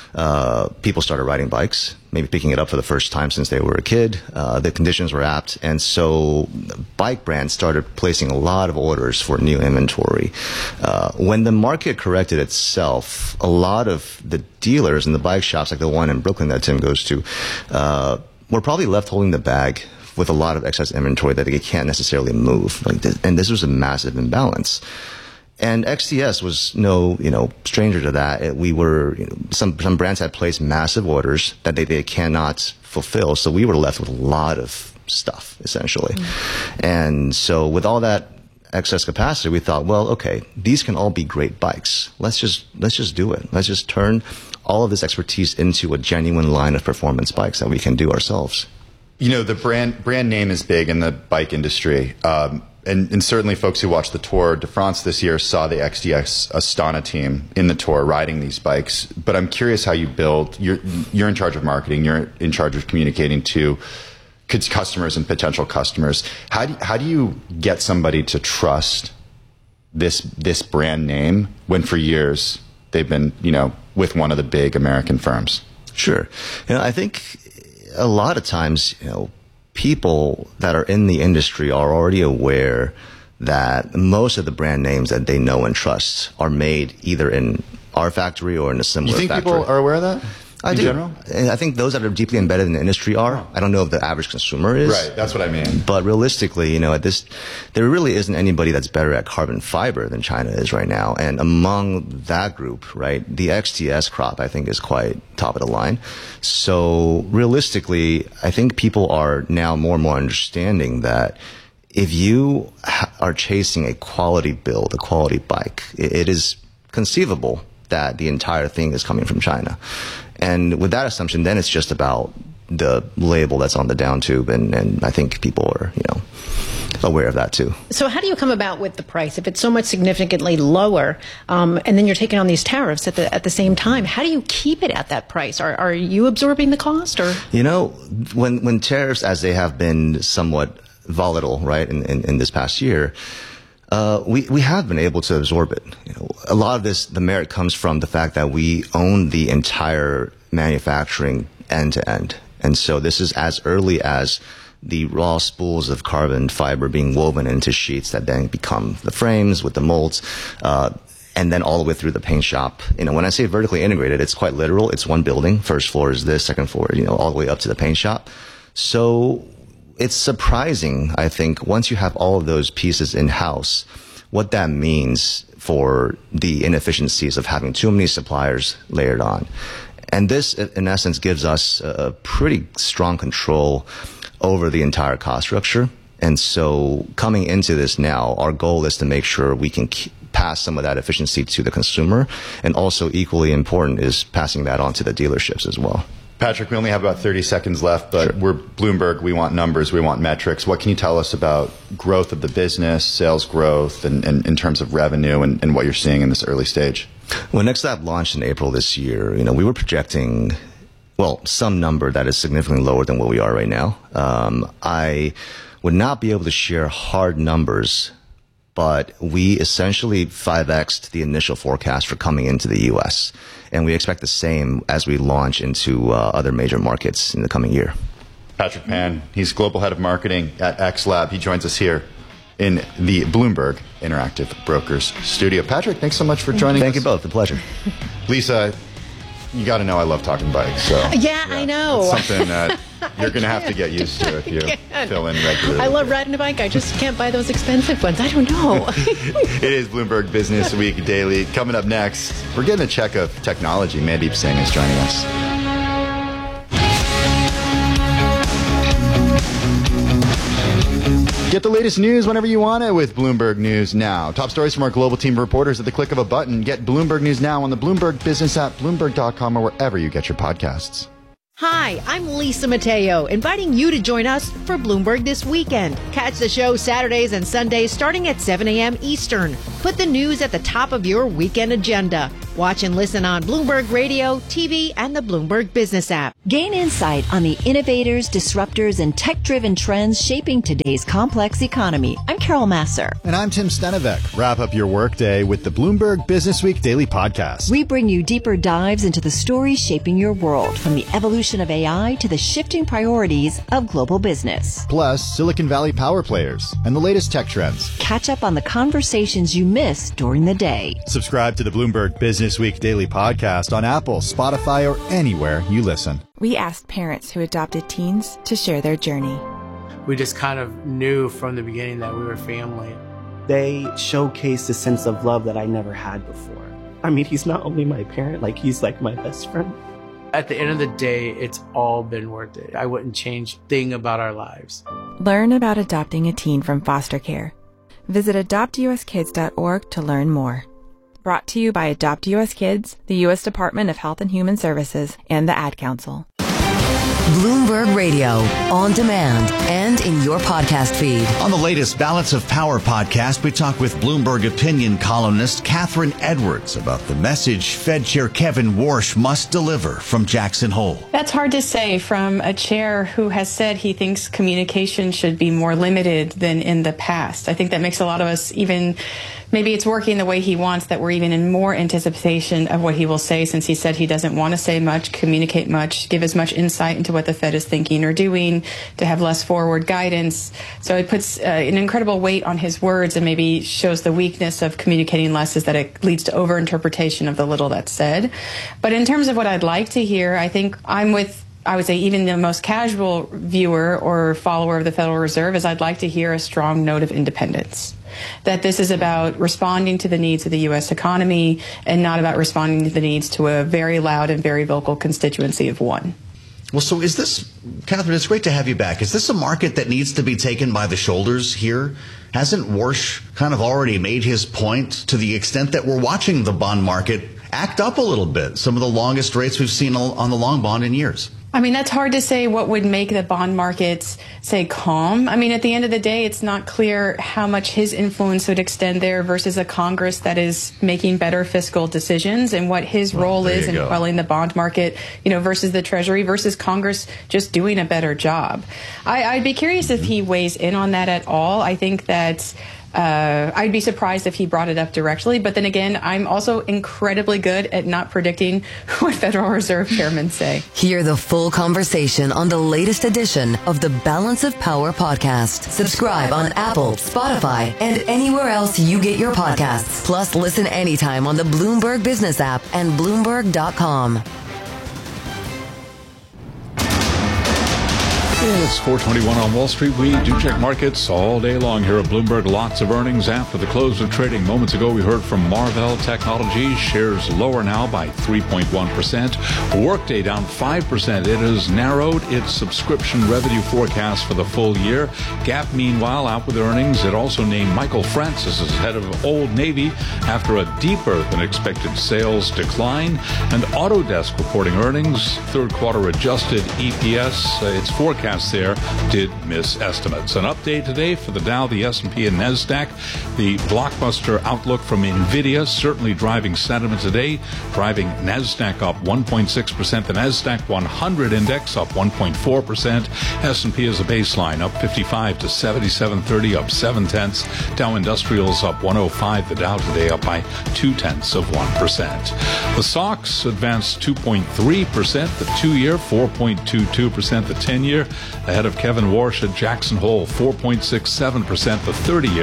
S16: uh, people started riding bikes, maybe picking it up for the first time since they were a kid. Uh, the conditions were apt, and so bike brands started placing a lot of orders for new inventory. Uh, when the market corrected itself, a lot of the dealers in the bike shops, like the one in Brooklyn that Tim goes to, uh, were probably left holding the bag with a lot of excess inventory that they can't necessarily move. Like this, and this was a massive imbalance. And X T S was no, you know, stranger to that. It, we were, you know, some some brands had placed massive orders that they, they cannot fulfill. So we were left with a lot of stuff, essentially. Mm-hmm. And so with all that excess capacity, we thought, well, okay, these can all be great bikes. Let's just let's just do it. Let's just turn all of this expertise into a genuine line of performance bikes that we can do ourselves.
S3: You know, the brand brand name is big in the bike industry. Um, and, and certainly folks who watched the Tour de France this year saw the X T S Astana team in the Tour riding these bikes. But I'm curious how you build. You're, you're in charge of marketing. You're in charge of communicating to customers and potential customers. How do, how do you get somebody to trust this this brand name when for years they've been, you know, with one of the big American firms?
S16: Sure. You know, I think a lot of times, you know, people that are in the industry are already aware that most of the brand names that they know and trust are made either in our factory or in a similar factory.
S3: You think
S16: factory.
S3: people are aware of that?
S16: I
S3: in
S16: do.
S3: General?
S16: And I think those that are deeply embedded in the industry are. I don't know if the average consumer is.
S3: Right, that's what I mean.
S16: But realistically, you know, at this, there really isn't anybody that's better at carbon fiber than China is right now. And among that group, right, the X T S crop, I think, is quite top of the line. So realistically, I think people are now more and more understanding that if you ha- are chasing a quality build, a quality bike, it, it is conceivable that the entire thing is coming from China. And with that assumption, then it's just about the label that's on the down tube, and, and I think people are, you know, aware of that too.
S2: So how do you come about with the price if it's so much significantly lower, um, and then you're taking on these tariffs at the at the same time? How do you keep it at that price? Are are you absorbing the cost, or
S16: you know, when when tariffs, as they have been somewhat volatile, right, in in, in this past year. Uh, we, we have been able to absorb it. You know, a lot of this, the merit comes from the fact that we own the entire manufacturing end to end. And so this is as early as the raw spools of carbon fiber being woven into sheets that then become the frames with the molds, uh, and then all the way through the paint shop. You know, when I say vertically integrated, it's quite literal. It's one building. First floor is this, second floor, you know, all the way up to the paint shop. So it's surprising, I think, once you have all of those pieces in-house, what that means for the inefficiencies of having too many suppliers layered on. And this, in essence, gives us a pretty strong control over the entire cost structure. And so coming into this now, our goal is to make sure we can keep pass some of that efficiency to the consumer. And also equally important is passing that on to the dealerships as well.
S3: Patrick, we only have about thirty seconds left, but sure. We're Bloomberg. We want numbers. We want metrics. What can you tell us about growth of the business, sales growth, and, and in terms of revenue and, and what you're seeing in this early stage?
S16: When NextLab launched in April this year, you know, we were projecting, well, some number that is significantly lower than what we are right now. Um, I would not be able to share hard numbers, but we essentially five X'd the initial forecast for coming into the U S, and we expect the same as we launch into uh, other major markets in the coming year.
S3: Patrick Pan, he's Global Head of Marketing at XLab. He joins us here in the Bloomberg Interactive Brokers studio. Patrick, thanks so much for joining
S16: Thank
S3: us.
S16: Thank you both. A pleasure.
S3: Lisa, you got to know I love talking bikes. So
S2: Yeah, I know.
S3: It's something that you're going to have to get used to if you fill in regularly.
S2: I love riding a bike. I just can't buy those expensive ones. I don't know.
S3: It is Bloomberg Business Week Daily. Coming up next, we're getting a check of technology. Mandeep Singh is joining us. Get the latest news whenever you want it with Bloomberg News Now. Top stories from our global team of reporters at the click of a button. Get Bloomberg News Now on the Bloomberg Business app, Bloomberg dot com, or wherever you get your podcasts.
S2: Hi, I'm Lisa Mateo, inviting you to join us for Bloomberg This Weekend. Catch the show Saturdays and Sundays starting at seven a.m. Eastern. Put the news at the top of your weekend agenda. Watch and listen on Bloomberg Radio, T V, and the Bloomberg Business app.
S11: Gain insight on the innovators, disruptors, and tech-driven trends shaping today's complex economy. I'm Carol Masser.
S17: And I'm Tim Stenevec. Wrap up your workday with the Bloomberg Business Week Daily Podcast.
S11: We bring you deeper dives into the stories shaping your world, from the evolution of A I to the shifting priorities of global business.
S17: Plus, Silicon Valley power players and the latest tech trends.
S11: Catch up on the conversations you missed during the day.
S17: Subscribe to the Bloomberg Business Week Daily Podcast on Apple, Spotify, or anywhere you listen.
S18: We asked parents who adopted teens to share their journey.
S19: We just kind of knew from the beginning that we were family.
S20: They showcased a sense of love that I never had before. I mean, he's not only my parent, like he's like my best friend.
S19: At the end of the day, it's all been worth it. I wouldn't change a thing about our lives.
S18: Learn about adopting a teen from foster care. Visit adopt u s kids dot org to learn more. Brought to you by Adopt U S Kids, the U S Department of Health and Human Services, and the Ad Council.
S4: Bloomberg Radio, on demand and in your podcast feed.
S21: On the latest Balance of Power podcast, we talk with Bloomberg opinion columnist Catherine Edwards about the message Fed Chair Kevin Warsh must deliver from Jackson Hole.
S22: That's hard to say from a chair who has said he thinks communication should be more limited than in the past. I think that makes a lot of us even... Maybe it's working the way he wants, that we're even in more anticipation of what he will say, since he said he doesn't want to say much, communicate much, give as much insight into what the Fed is thinking or doing, to have less forward guidance. So it puts uh, an incredible weight on his words, and maybe shows the weakness of communicating less is that it leads to overinterpretation of the little that's said. But in terms of what I'd like to hear, I think I'm with I would say even the most casual viewer or follower of the Federal Reserve is I'd like to hear a strong note of independence. That this is about responding to the needs of the U S economy and not about responding to the needs to a very loud and very vocal constituency of one.
S21: Well, so is this, Catherine, it's great to have you back. Is this a market that needs to be taken by the shoulders here? Hasn't Warsh kind of already made his point to the extent that we're watching the bond market act up a little bit? Some of the longest rates we've seen on the long bond in years.
S22: I mean, that's hard to say what would make the bond markets, say, calm. I mean, at the end of the day, it's not clear how much his influence would extend there versus a Congress that is making better fiscal decisions, and what his well, role is in go. quelling the bond market, you know, versus the Treasury versus Congress just doing a better job. I, I'd be curious if he weighs in on that at all. I think that Uh, I'd be surprised if he brought it up directly. But then again, I'm also incredibly good at not predicting what Federal Reserve chairmen say.
S4: Hear the full conversation on the latest edition of the Balance of Power podcast. Subscribe on Apple, Spotify, and anywhere else you get your podcasts. Plus, listen anytime on the Bloomberg Business app and Bloomberg dot com.
S23: It's four twenty-one on Wall Street. We do check markets all day long here at Bloomberg. Lots of earnings after the close of trading. Moments ago, we heard from Marvell Technologies. Shares lower now by three point one percent. Workday down five percent. It has narrowed its subscription revenue forecast for the full year. Gap, meanwhile, out with earnings. It also named Michael Francis as head of Old Navy after a deeper than expected sales decline. And Autodesk reporting earnings. Third quarter adjusted E P S. Uh, its forecast there did miss estimates. An update today for the Dow, the S and P, and NASDAQ. The blockbuster outlook from NVIDIA certainly driving sentiment today, driving NASDAQ up one point six percent. The NASDAQ one hundred index up one point four percent. S and P as a baseline up fifty-five to seventy-seven thirty, up seven tenths. Dow Industrials up one oh five. The Dow today up by two tenths of one percent. The S O X advanced two point three percent. The two-year four point two two percent. The ten-year ahead of Kevin Warsh at Jackson Hole, four point six seven percent. The thirty-year,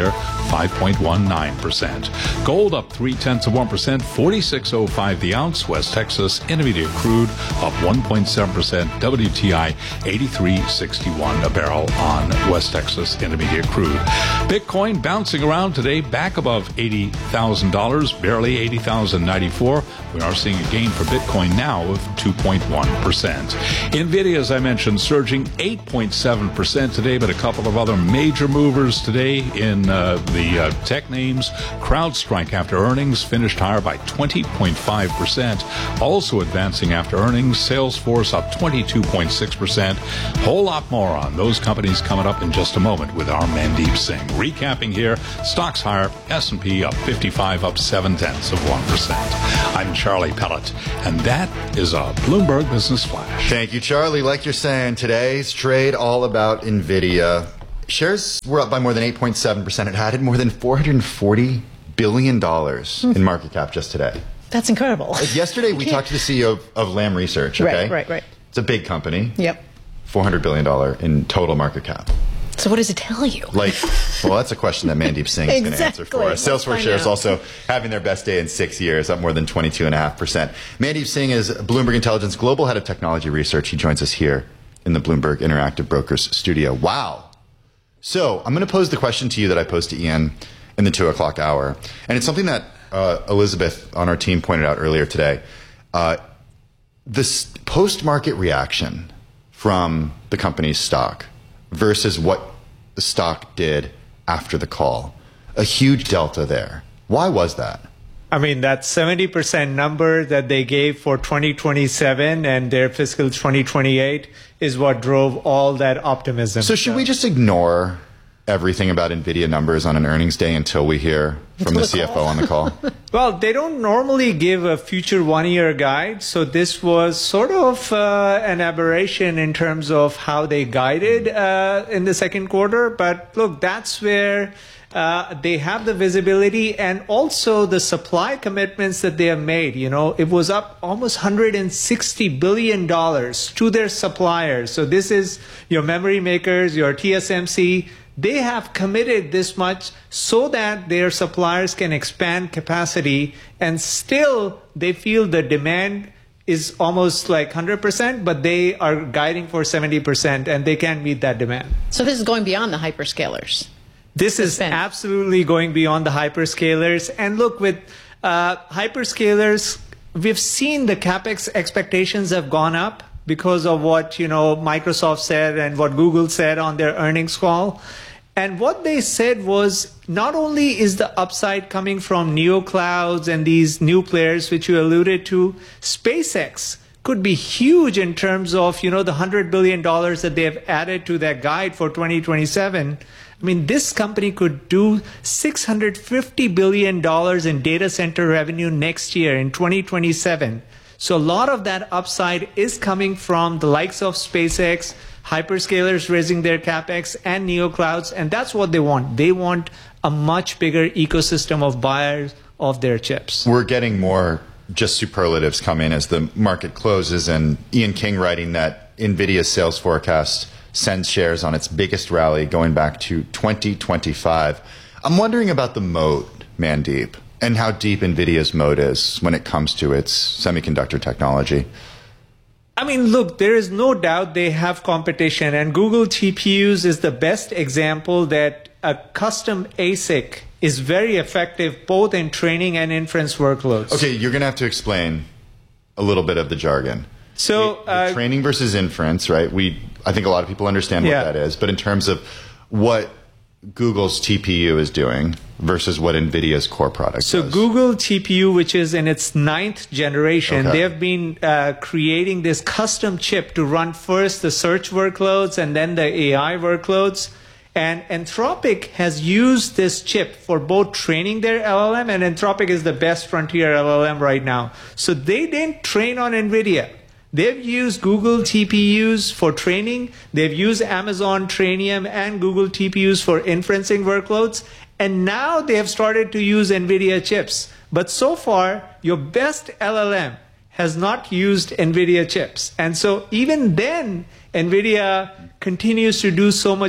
S23: five point one nine percent. Gold up three tenths of one percent, forty-six oh five the ounce. West Texas Intermediate crude up one point seven percent. W T I eighty-three sixty-one a barrel on West Texas Intermediate crude. Bitcoin bouncing around today, back above eighty thousand dollars, barely eighty thousand ninety-four. We are seeing a gain for Bitcoin now of two point one percent. Nvidia, as I mentioned, surging eight point seven percent today, but a couple of other major movers today in uh, the uh, tech names. CrowdStrike after earnings finished higher by twenty point five percent. Also advancing after earnings, Salesforce up twenty-two point six percent. Whole lot more on those companies coming up in just a moment with our Mandeep Singh. Recapping here, stocks higher, S and P up fifty-five, up seven tenths of one percent. I'm Charlie Pellet, and that is a Bloomberg Business Flash.
S3: Thank you, Charlie. Like you're saying, today's trade all about NVIDIA. Shares were up by more than eight point seven percent. It added more than four hundred forty billion dollars in market cap just today.
S2: That's incredible.
S3: Like yesterday, we talked to the C E O of, of Lam Research. Okay?
S2: Right, right, right.
S3: It's a big company.
S2: Yep.
S3: four hundred billion dollars in total market cap.
S2: So what does it tell you?
S3: Like, well, that's a question that Mandeep Singh is
S2: exactly.
S3: going to answer for us. Salesforce shares also having their best day in six years, up more than twenty-two point five percent. Mandeep Singh is Bloomberg Intelligence Global Head of Technology Research. He joins us here in the Bloomberg Interactive Brokers studio. Wow. So I'm going to pose the question to you that I posed to Ian in the two o'clock hour. And it's something that uh, Elizabeth on our team pointed out earlier today. Uh, this post-market reaction from the company's stock versus what the stock did after the call. A huge delta there. Why was that?
S1: I mean, that seventy percent number that they gave for twenty twenty-seven and their fiscal twenty twenty-eight is what drove all that optimism.
S3: So should we just ignore everything about NVIDIA numbers on an earnings day until we hear from the C F O on the call?
S1: Well, they don't normally give a future one-year guide, so this was sort of uh, an aberration in terms of how they guided uh, in the second quarter. But look, that's where uh, they have the visibility and also the supply commitments that they have made. You know, it was up almost one hundred sixty billion dollars to their suppliers. So this is your memory makers, your T S M C. They have committed this much so that their suppliers can expand capacity, and still they feel the demand is almost like one hundred percent, but they are guiding for seventy percent, and they can't meet that demand.
S2: So this is going beyond the hyperscalers.
S1: This is absolutely going beyond the hyperscalers. And look, with uh, hyperscalers, we've seen the CapEx expectations have gone up because of what, you know, Microsoft said and what Google said on their earnings call. And what they said was not only is the upside coming from neoclouds and these new players, which you alluded to, SpaceX could be huge in terms of, you know, the one hundred billion dollars that they have added to their guide for twenty twenty-seven. I mean, this company could do six hundred fifty billion dollars in data center revenue next year in twenty twenty-seven. So a lot of that upside is coming from the likes of SpaceX, hyperscalers raising their CapEx, and neoclouds, and that's what they want. They want a much bigger ecosystem of buyers of their chips.
S3: We're getting more just superlatives come in as the market closes, and Ian King writing that NVIDIA's sales forecast sends shares on its biggest rally going back to twenty twenty-five. I'm wondering about the moat, Mandeep, and how deep NVIDIA's moat is when it comes to its semiconductor technology.
S1: I mean, look, there is no doubt they have competition, and Google T P Us is the best example that a custom A S I C is very effective both in training and inference workloads.
S3: Okay, you're going to have to explain a little bit of the jargon.
S1: So,
S3: the,
S1: uh,
S3: the training versus inference, right? We, I think a lot of people understand what
S1: Yeah.
S3: that is, but in terms of what Google's T P U is doing versus what NVIDIA's core product
S1: So
S3: does.
S1: Google T P U, which is in its ninth generation,
S3: Okay.
S1: they have been uh, creating this custom chip to run first the search workloads and then the A I workloads. And Anthropic has used this chip for both training their L L M, and Anthropic is the best frontier L L M right now. So they didn't train on NVIDIA. They've used Google T P Us for training. They've used Amazon Trainium and Google T P Us for inferencing workloads. And now they have started to use NVIDIA chips. But so far, your best L L M has not used NVIDIA chips. And so even then, NVIDIA continues to do so much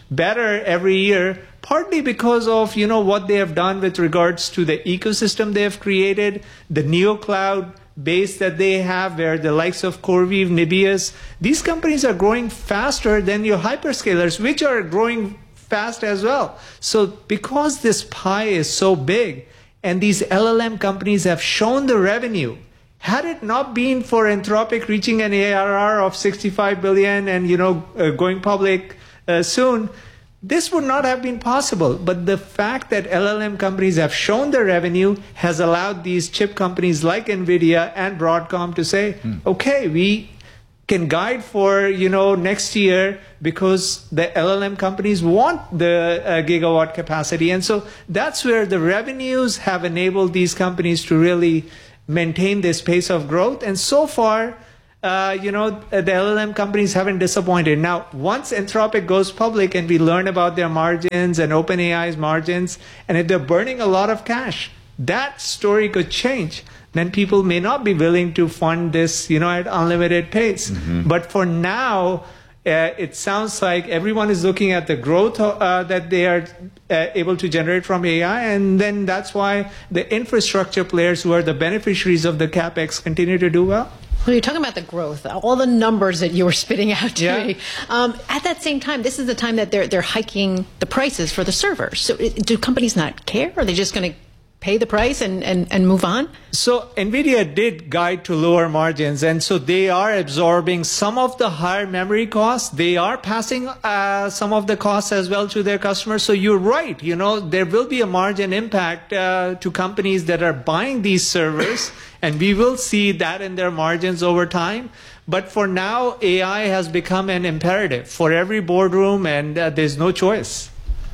S1: better every year, partly because of, you know, what they have done with regards to the ecosystem they have created, the NeoCloud base that they have, where the likes of CoreWeave, Nibius, these companies are growing faster than your hyperscalers, which are growing fast as well. So because this pie is so big, and these L L M companies have shown the revenue, had it not been for Anthropic reaching an A R R of sixty-five billion and, you know, uh, going public uh, soon, this would not have been possible. But the fact that L L M companies have shown the revenue has allowed these chip companies like NVIDIA and Broadcom to say, mm. okay, we can guide for, you know, next year because the L L M companies want the uh, gigawatt capacity. And so that's where the revenues have enabled these companies to really maintain this pace of growth. And so far, uh, you know, the L L M companies haven't disappointed. Now, once Anthropic goes public and we learn about their margins and OpenAI's margins, and if they're burning a lot of cash, that story could change. Then people may not be willing to fund this, you know, at unlimited pace. Mm-hmm. But for now, uh, it sounds like everyone is looking at the growth uh, that they are uh, able to generate from A I, and then that's why the infrastructure players who are the beneficiaries of the CapEx continue to do well.
S2: Well, you're talking about the growth, all the numbers that you were spitting out to
S1: yeah.
S2: me. Um, at that same time, this is the time that they're they're hiking the prices for the servers. So do companies not care? Are they just going to pay the price and, and, and move on?
S1: So NVIDIA did guide to lower margins, and so they are absorbing some of the higher memory costs. They are passing uh, some of the costs as well to their customers. So you're right, you know, there will be a margin impact uh, to companies that are buying these servers, and we will see that in their margins over time. But for now, A I has become an imperative for every boardroom, and uh, there's no choice.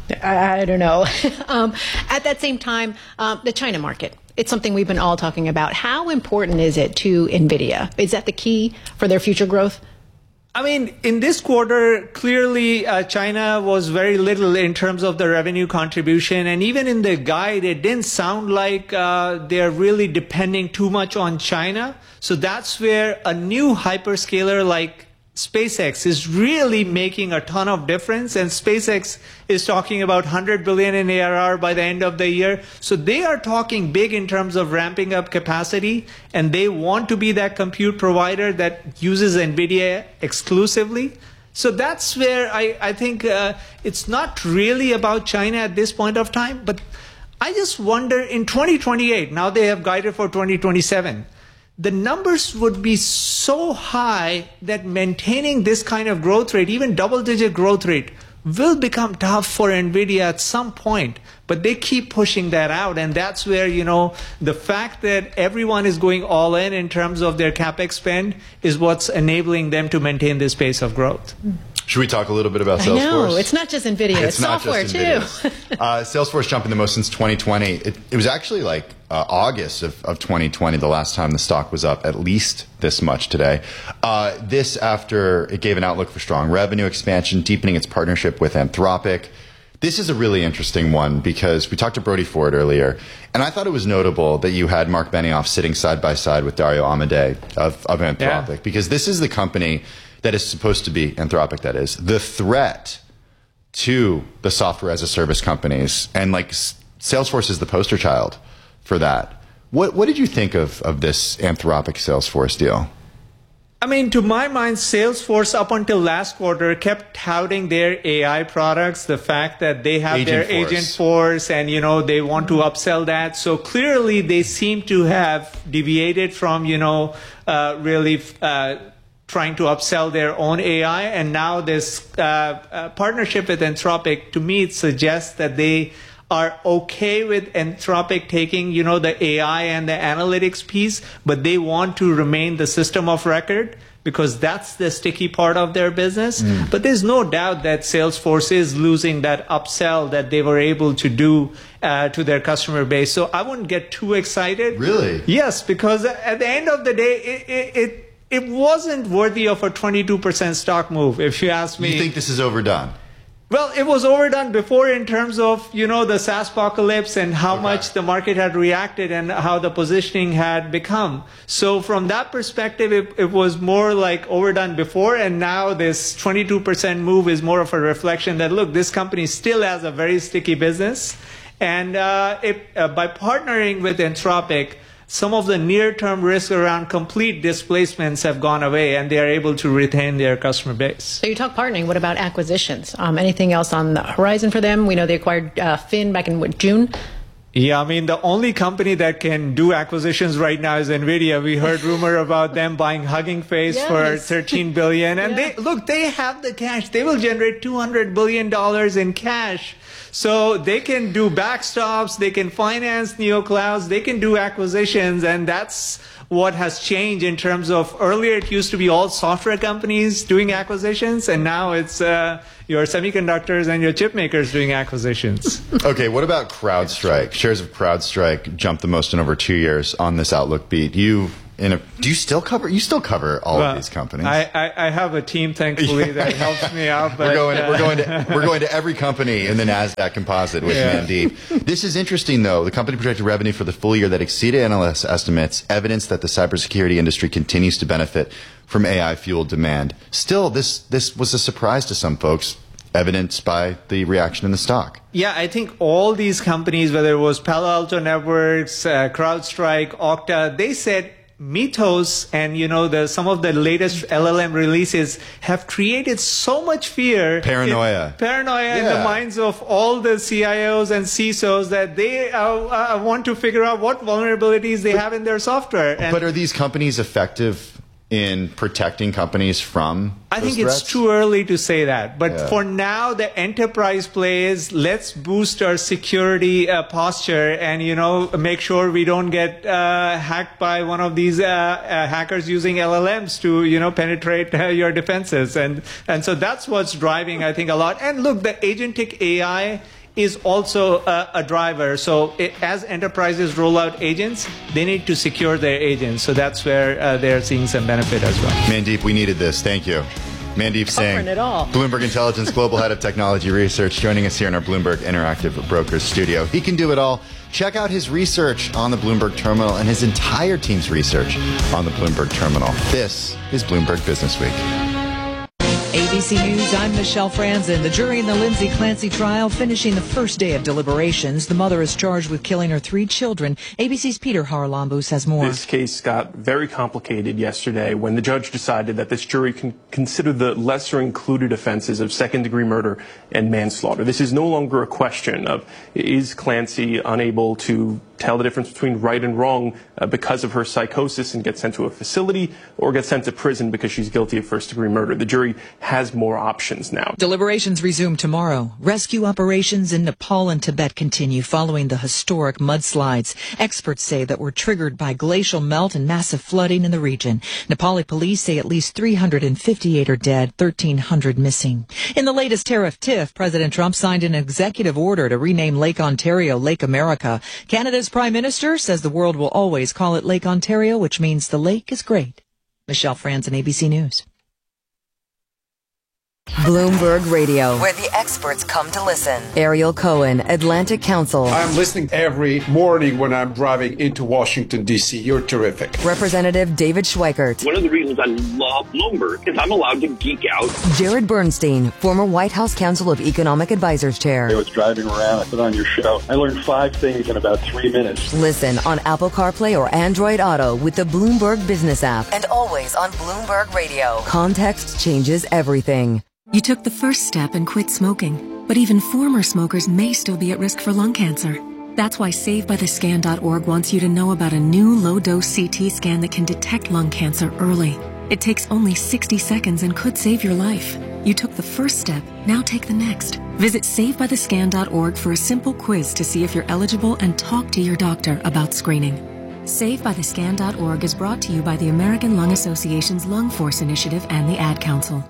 S2: I, I don't know. um, at that same time, um, the China market, it's something we've been all talking about. How important is it to NVIDIA? Is that the key for their future growth?
S1: I mean, in this quarter, clearly uh, China was very little in terms of the revenue contribution. And even in the guide, it didn't sound like uh, they're really depending too much on China. So that's where a new hyperscaler like SpaceX is really making a ton of difference, and SpaceX is talking about one hundred billion in A R R by the end of the year. So they are talking big in terms of ramping up capacity, and they want to be that compute provider that uses NVIDIA exclusively. So that's where I, I think uh, it's not really about China at this point of time, but I just wonder in twenty twenty-eight, now they have guided for twenty twenty-seven, the numbers would be so high that maintaining this kind of growth rate, even double-digit growth rate, will become tough for NVIDIA at some point. But they keep pushing that out, and that's where, you know, the fact that everyone is going all in in terms of their CapEx spend is what's enabling them to maintain this pace of growth.
S3: Should we talk a little bit about Salesforce?
S2: I know, it's not just NVIDIA, it's,
S3: it's
S2: software too.
S3: uh, Salesforce jumping the most since twenty twenty. It, it was actually like uh, August of, of twenty twenty, the last time the stock was up at least this much today. Uh, this after it gave an outlook for strong revenue expansion, deepening its partnership with Anthropic. This is a really interesting one because we talked to Brody Ford earlier, and I thought it was notable that you had Mark Benioff sitting side by side with Dario Amodei of, of Anthropic, yeah. because this is the company that is supposed to be, Anthropic that is, the threat to the software as a service companies. And like Salesforce is the poster child for that. What, what did you think of, of this Anthropic Salesforce deal?
S1: I mean, to my mind, Salesforce up until last quarter kept touting their A I products, the fact that they have
S3: Agent
S1: their
S3: Force.
S1: Agent Force and, you know, they want to upsell that. So clearly they seem to have deviated from, you know, uh, really uh, trying to upsell their own A I. And now this uh, uh, partnership with Anthropic, to me, it suggests that they are okay with Anthropic taking, you know, the A I and the analytics piece, but they want to remain the system of record because that's the sticky part of their business. Mm. But there's no doubt that Salesforce is losing that upsell that they were able to do uh, to their customer base. So I wouldn't get too excited.
S3: Really?
S1: Yes, because at the end of the day, it, it, it, it wasn't worthy of a twenty-two percent stock move, if you ask me.
S3: You think this is overdone?
S1: Well, it was overdone before in terms of, you know, the SaaS apocalypse and how okay. much the market had reacted and how the positioning had become. So from that perspective, it, it was more like overdone before. And now this twenty-two percent move is more of a reflection that, look, this company still has a very sticky business. And uh, it, uh, by partnering with Anthropic, some of the near-term risks around complete displacements have gone away, and they are able to retain their customer base.
S2: So you talk partnering. What about acquisitions? Um, anything else on the horizon for them? We know they acquired uh, Fin back in what, June?
S1: Yeah, I mean, the only company that can do acquisitions right now is NVIDIA. We heard rumor about them buying Hugging Face yes. for thirteen billion dollars. And yeah. they look, they have the cash. They will generate two hundred billion dollars in cash. So they can do backstops, they can finance neoclouds, they can do acquisitions, and that's what has changed in terms of earlier it used to be all software companies doing acquisitions, and now it's uh, your semiconductors and your chip makers doing acquisitions.
S3: Okay, what about CrowdStrike? Shares of CrowdStrike jumped the most in over two years on this Outlook beat. You In a, do you still cover? You still cover all well, of these companies.
S1: I, I, I have a team, thankfully, that helps me out. But,
S3: we're going.
S1: Uh,
S3: we're going to. We're going to every company in the Nasdaq Composite with yeah. Mandeep. This is interesting, though. The company projected revenue for the full year that exceeded analyst estimates, evidence that the cybersecurity industry continues to benefit from A I-fueled demand. Still, this this was a surprise to some folks, evidenced by the reaction in the stock.
S1: Yeah, I think all these companies, whether it was Palo Alto Networks, uh, CrowdStrike, Okta, they said Mythos and, you know, the some of the latest L L M releases have created so much fear,
S3: paranoia,
S1: in, paranoia yeah. in the minds of all the C I Os and C I S Os that they uh, uh, want to figure out what vulnerabilities they but, have in their software. And
S3: but are these companies effective in protecting companies from
S1: I think
S3: those
S1: it's
S3: threats?
S1: too early to say that. But
S3: yeah.
S1: for now, the enterprise play is let's boost our security uh, posture and, you know, make sure we don't get uh, hacked by one of these uh, uh, hackers using L L Ms to, you know, penetrate uh, your defenses. And, and so that's what's driving, I think, a lot. And look, the agentic A I is also a, a driver. So it, as enterprises roll out agents, they need to secure their agents. So that's where uh, they're seeing some benefit as well.
S3: Mandeep, we needed this. Thank you. Mandeep Singh,
S2: it all.
S3: Bloomberg Intelligence Global Head of Technology Research, joining us here in our Bloomberg Interactive Brokers studio. He can do it all. Check out his research on the Bloomberg Terminal and his entire team's research on the Bloomberg Terminal. This is Bloomberg Business Week.
S5: A B C News, I'm Michelle Franzen. The jury in the Lindsay Clancy trial finishing the first day of deliberations. The mother is charged with killing her three children. A B C's Peter Haralambous has more.
S6: This case got very complicated yesterday when the judge decided that this jury can consider the lesser included offenses of second-degree murder and manslaughter. This is no longer a question of is Clancy unable to tell the difference between right and wrong uh, because of her psychosis and get sent to a facility or get sent to prison because she's guilty of first-degree murder. The jury has more options now.
S5: Deliberations resume tomorrow. Rescue operations in Nepal and Tibet continue following the historic mudslides. Experts say that were triggered by glacial melt and massive flooding in the region. Nepali police say at least three hundred fifty-eight are dead, thirteen hundred missing. In the latest tariff tiff, President Trump signed an executive order to rename Lake Ontario Lake America. Canada's Prime Minister says the world will always call it Lake Ontario, which means the lake is great. Michelle Franzen, A B C News.
S4: Bloomberg Radio, where the experts come to listen. Ariel Cohen, Atlantic Council.
S7: I'm listening every morning when I'm driving into Washington, D C. You're terrific.
S4: Representative David Schweikert.
S24: One of the reasons I love Bloomberg is I'm allowed to geek out.
S4: Jared Bernstein, former White House Council of Economic Advisors Chair.
S25: I was driving around, I put on your show. I learned five things in about three minutes.
S4: Listen on Apple CarPlay or Android Auto with the Bloomberg Business app. And always on Bloomberg Radio. Context changes everything.
S26: You took the first step and quit smoking, but even former smokers may still be at risk for lung cancer. That's why Save By The Scan dot org wants you to know about a new low-dose C T scan that can detect lung cancer early. It takes only sixty seconds and could save your life. You took the first step, now take the next. Visit Save By The Scan dot org for a simple quiz to see if you're eligible and talk to your doctor about screening. Save By The Scan dot org is brought to you by the American Lung Association's Lung Force Initiative and the Ad Council.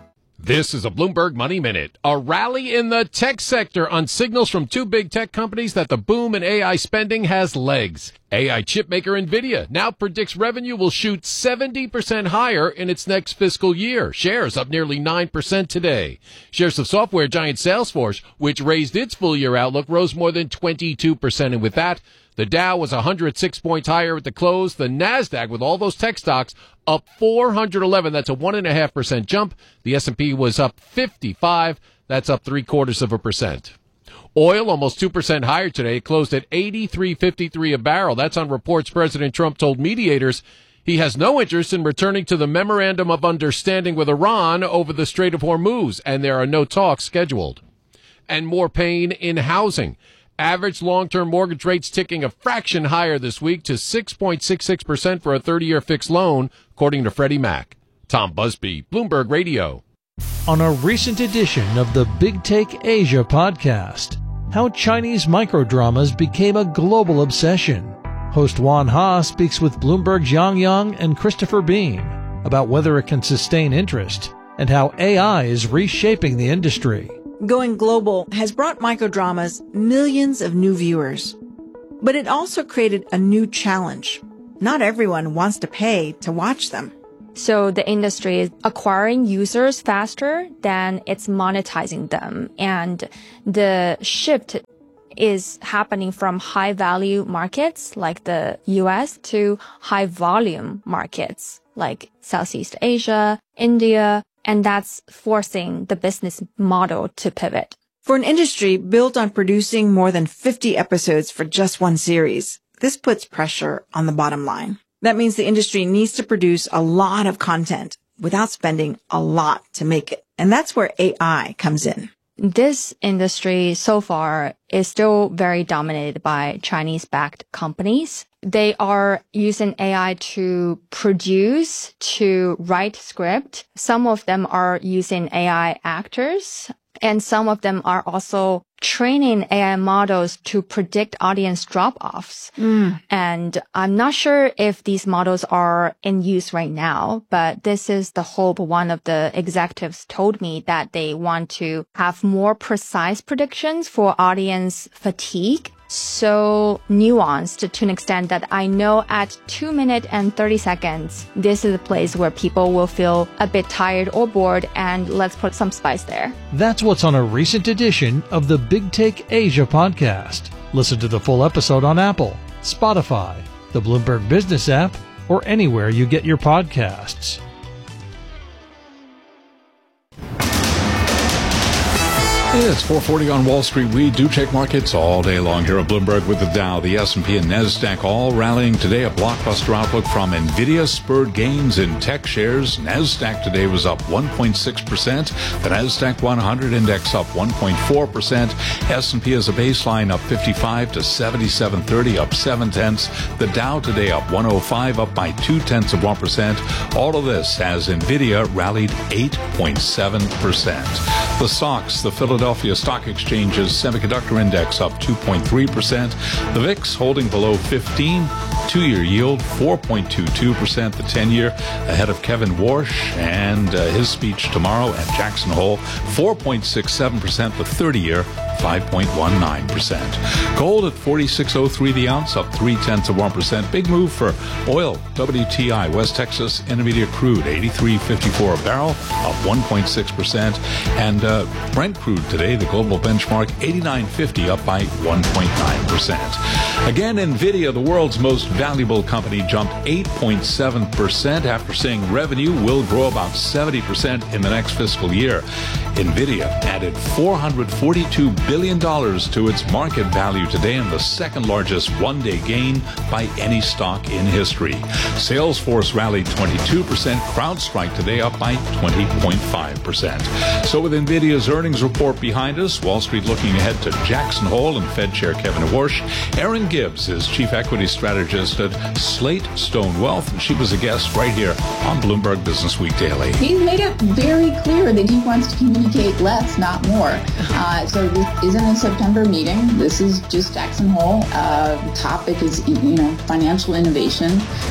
S8: This is a Bloomberg Money Minute. A rally in the tech sector on signals from two big tech companies that the boom in A I spending has legs. A I chipmaker NVIDIA now predicts revenue will shoot seventy percent higher in its next fiscal year. Shares up nearly nine percent today. Shares of software giant Salesforce, which raised its full-year outlook, rose more than twenty-two percent. And with that, the Dow was one hundred six points higher at the close. The NASDAQ, with all those tech stocks, up four hundred eleven. That's a one point five percent jump. The S and P was up fifty-five. That's up three quarters of a percent. Oil almost two percent higher today. It closed at eighty-three fifty-three a barrel. That's on reports President Trump told mediators he has no interest in returning to the Memorandum of Understanding with Iran over the Strait of Hormuz, and there are no talks scheduled. And more pain in housing. Average long-term mortgage rates ticking a fraction higher this week to six point six six percent for a thirty-year fixed loan, according to Freddie Mac. Tom Busby, Bloomberg Radio.
S9: On a recent edition of the Big Take Asia podcast, how Chinese microdramas became a global obsession. Host Juan Ha speaks with Bloomberg's Yang Yang and Christopher Bean about whether it can sustain interest and how A I is reshaping the industry.
S10: Going global has brought microdramas millions of new viewers. But it also created a new challenge. Not everyone wants to pay to watch them.
S12: So the industry is acquiring users faster than it's monetizing them. And the shift is happening from high value markets like the U S to high volume markets like Southeast Asia, India, and that's forcing the business model to pivot.
S10: For an industry built on producing more than fifty episodes for just one series, this puts pressure on the bottom line. That means the industry needs to produce a lot of content without spending a lot to make it. And that's where A I comes in.
S12: This industry so far is still very dominated by Chinese-backed companies. They are using A I to produce, to write script. Some of them are using A I actors, and some of them are also training A I models to predict audience drop-offs. Mm. And I'm not sure if these models are in use right now, but this is the hope. One of the executives told me that they want to have more precise predictions for audience fatigue. So nuanced to an extent that I know at two minutes and thirty seconds, this is a place where people will feel a bit tired or bored, and let's put some spice there.
S9: That's what's on a recent edition of the Big Take Asia podcast. Listen to the full episode on Apple, Spotify, the Bloomberg Business app, or anywhere you get your podcasts.
S23: It's four forty on Wall Street. We do check markets all day long here at Bloomberg with the Dow, the S and P, and NASDAQ all rallying today. A blockbuster outlook from NVIDIA spurred gains in tech shares. NASDAQ today was up one point six percent. The NASDAQ one hundred index up one point four percent. S and P as a baseline up fifty-five to seventy-seven thirty, up seven tenths. The Dow today up one oh five, up by two tenths of one percent. All of this as NVIDIA rallied eight point seven percent. The S O X, the Philadelphia Stock Exchange's semiconductor index up two point three percent. The V I X holding below fifteen. Two-year yield four point two two percent. The ten-year ahead of Kevin Warsh and uh, his speech tomorrow at Jackson Hole, four point six seven percent. The thirty-year five point one nine percent. Gold at forty-six oh three the ounce, up three tenths of one percent. Big move for oil. W T I West Texas Intermediate crude eighty-three fifty-four a barrel, up one point six percent. And uh, Brent crude today, the global benchmark eighty-nine fifty, up by one point nine percent. Again, NVIDIA, the world's most valuable company, jumped eight point seven percent after saying revenue will grow about seventy percent in the next fiscal year. NVIDIA added four hundred forty-two billion dollars to its market value today, and the second largest one-day gain by any stock in history. Salesforce rallied twenty-two percent. CrowdStrike today up by twenty point five percent. So with NVIDIA's earnings report behind us, Wall Street looking ahead to Jackson Hole and Fed Chair Kevin Warsh. Erin Gibbs is Chief Equity Strategist at Slate Stone Wealth, and she was a guest right here on Bloomberg Business Week Daily.
S13: He's made it very clear that he wants to communicate less, not more. Uh, so this isn't a September meeting. This is just Jackson Hole. Uh, the topic is, you know, financial innovation.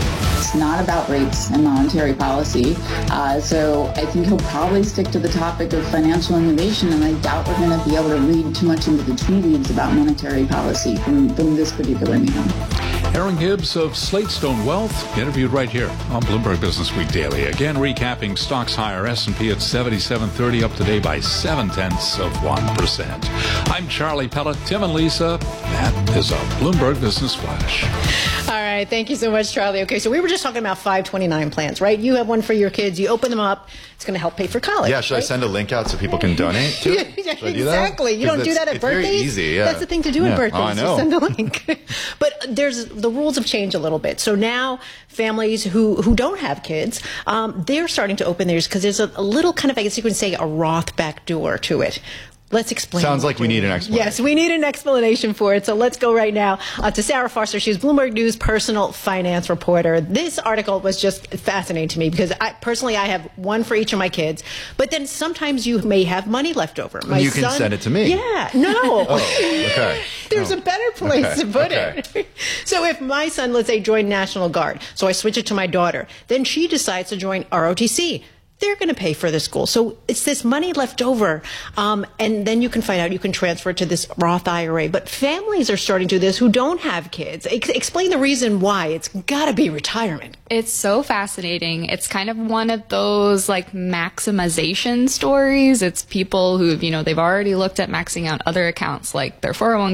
S13: It's not about rates and monetary policy. Uh, so I think he'll probably stick to the topic of financial innovation, and I doubt we're going to be able to read too much into the tea leaves about monetary policy from, from this particular meeting.
S23: Aaron Gibbs of Slatestone Wealth, interviewed right here on Bloomberg Business Week Daily. Again, recapping stocks higher. S and P at seventy-seven thirty, up today by seven tenths of one percent. I'm Charlie Pellet, Tim and Lisa. That is a Bloomberg Business Flash.
S2: All right. Thank you so much, Charlie. Okay, so we were just talking about five twenty-nine plans, right? You have one for your kids. You open them up. It's going to help pay for college.
S3: Yeah, should
S2: right?
S3: I send a link out so people can donate to it?
S2: Yeah,
S3: Should I do
S2: exactly.
S3: that?
S2: You don't do
S3: It's-
S2: that at
S3: it's
S2: birthdays.
S3: very easy, yeah.
S2: That's the thing to do
S3: Yeah.
S2: at birthdays.
S3: Oh, I know.
S2: You send a link. But there's the rules have changed a little bit. So now families who, who don't have kids, um, they're starting to open theirs because there's a, a little kind of, I guess you could say, a Roth back door to it. Let's explain.
S3: Sounds like we need an explanation.
S2: Yes, we need an explanation for it. So let's go right now uh, to Sarah Foster. She's Bloomberg News personal finance reporter. This article was just fascinating to me because I personally I have one for each of my kids, but then sometimes you may have money left over. My
S3: You can
S2: son,
S3: send it to me.
S2: Yeah, no.
S3: Oh, okay.
S2: There's
S3: Oh.
S2: a better place
S3: Okay,
S2: to put
S3: okay.
S2: it. So if my son, let's say, joined National Guard, so I switch it to my daughter, then she decides to join R O T C. They're going to pay for the school. So it's this money left over. Um, and then you can find out, you can transfer it to this Roth I R A. But families are starting to do this who don't have kids. Ex- explain the reason why. It's got to be retirement.
S11: It's so fascinating. It's kind of one of those like maximization stories. It's people who, you know, they've already looked at maxing out other accounts like their four oh one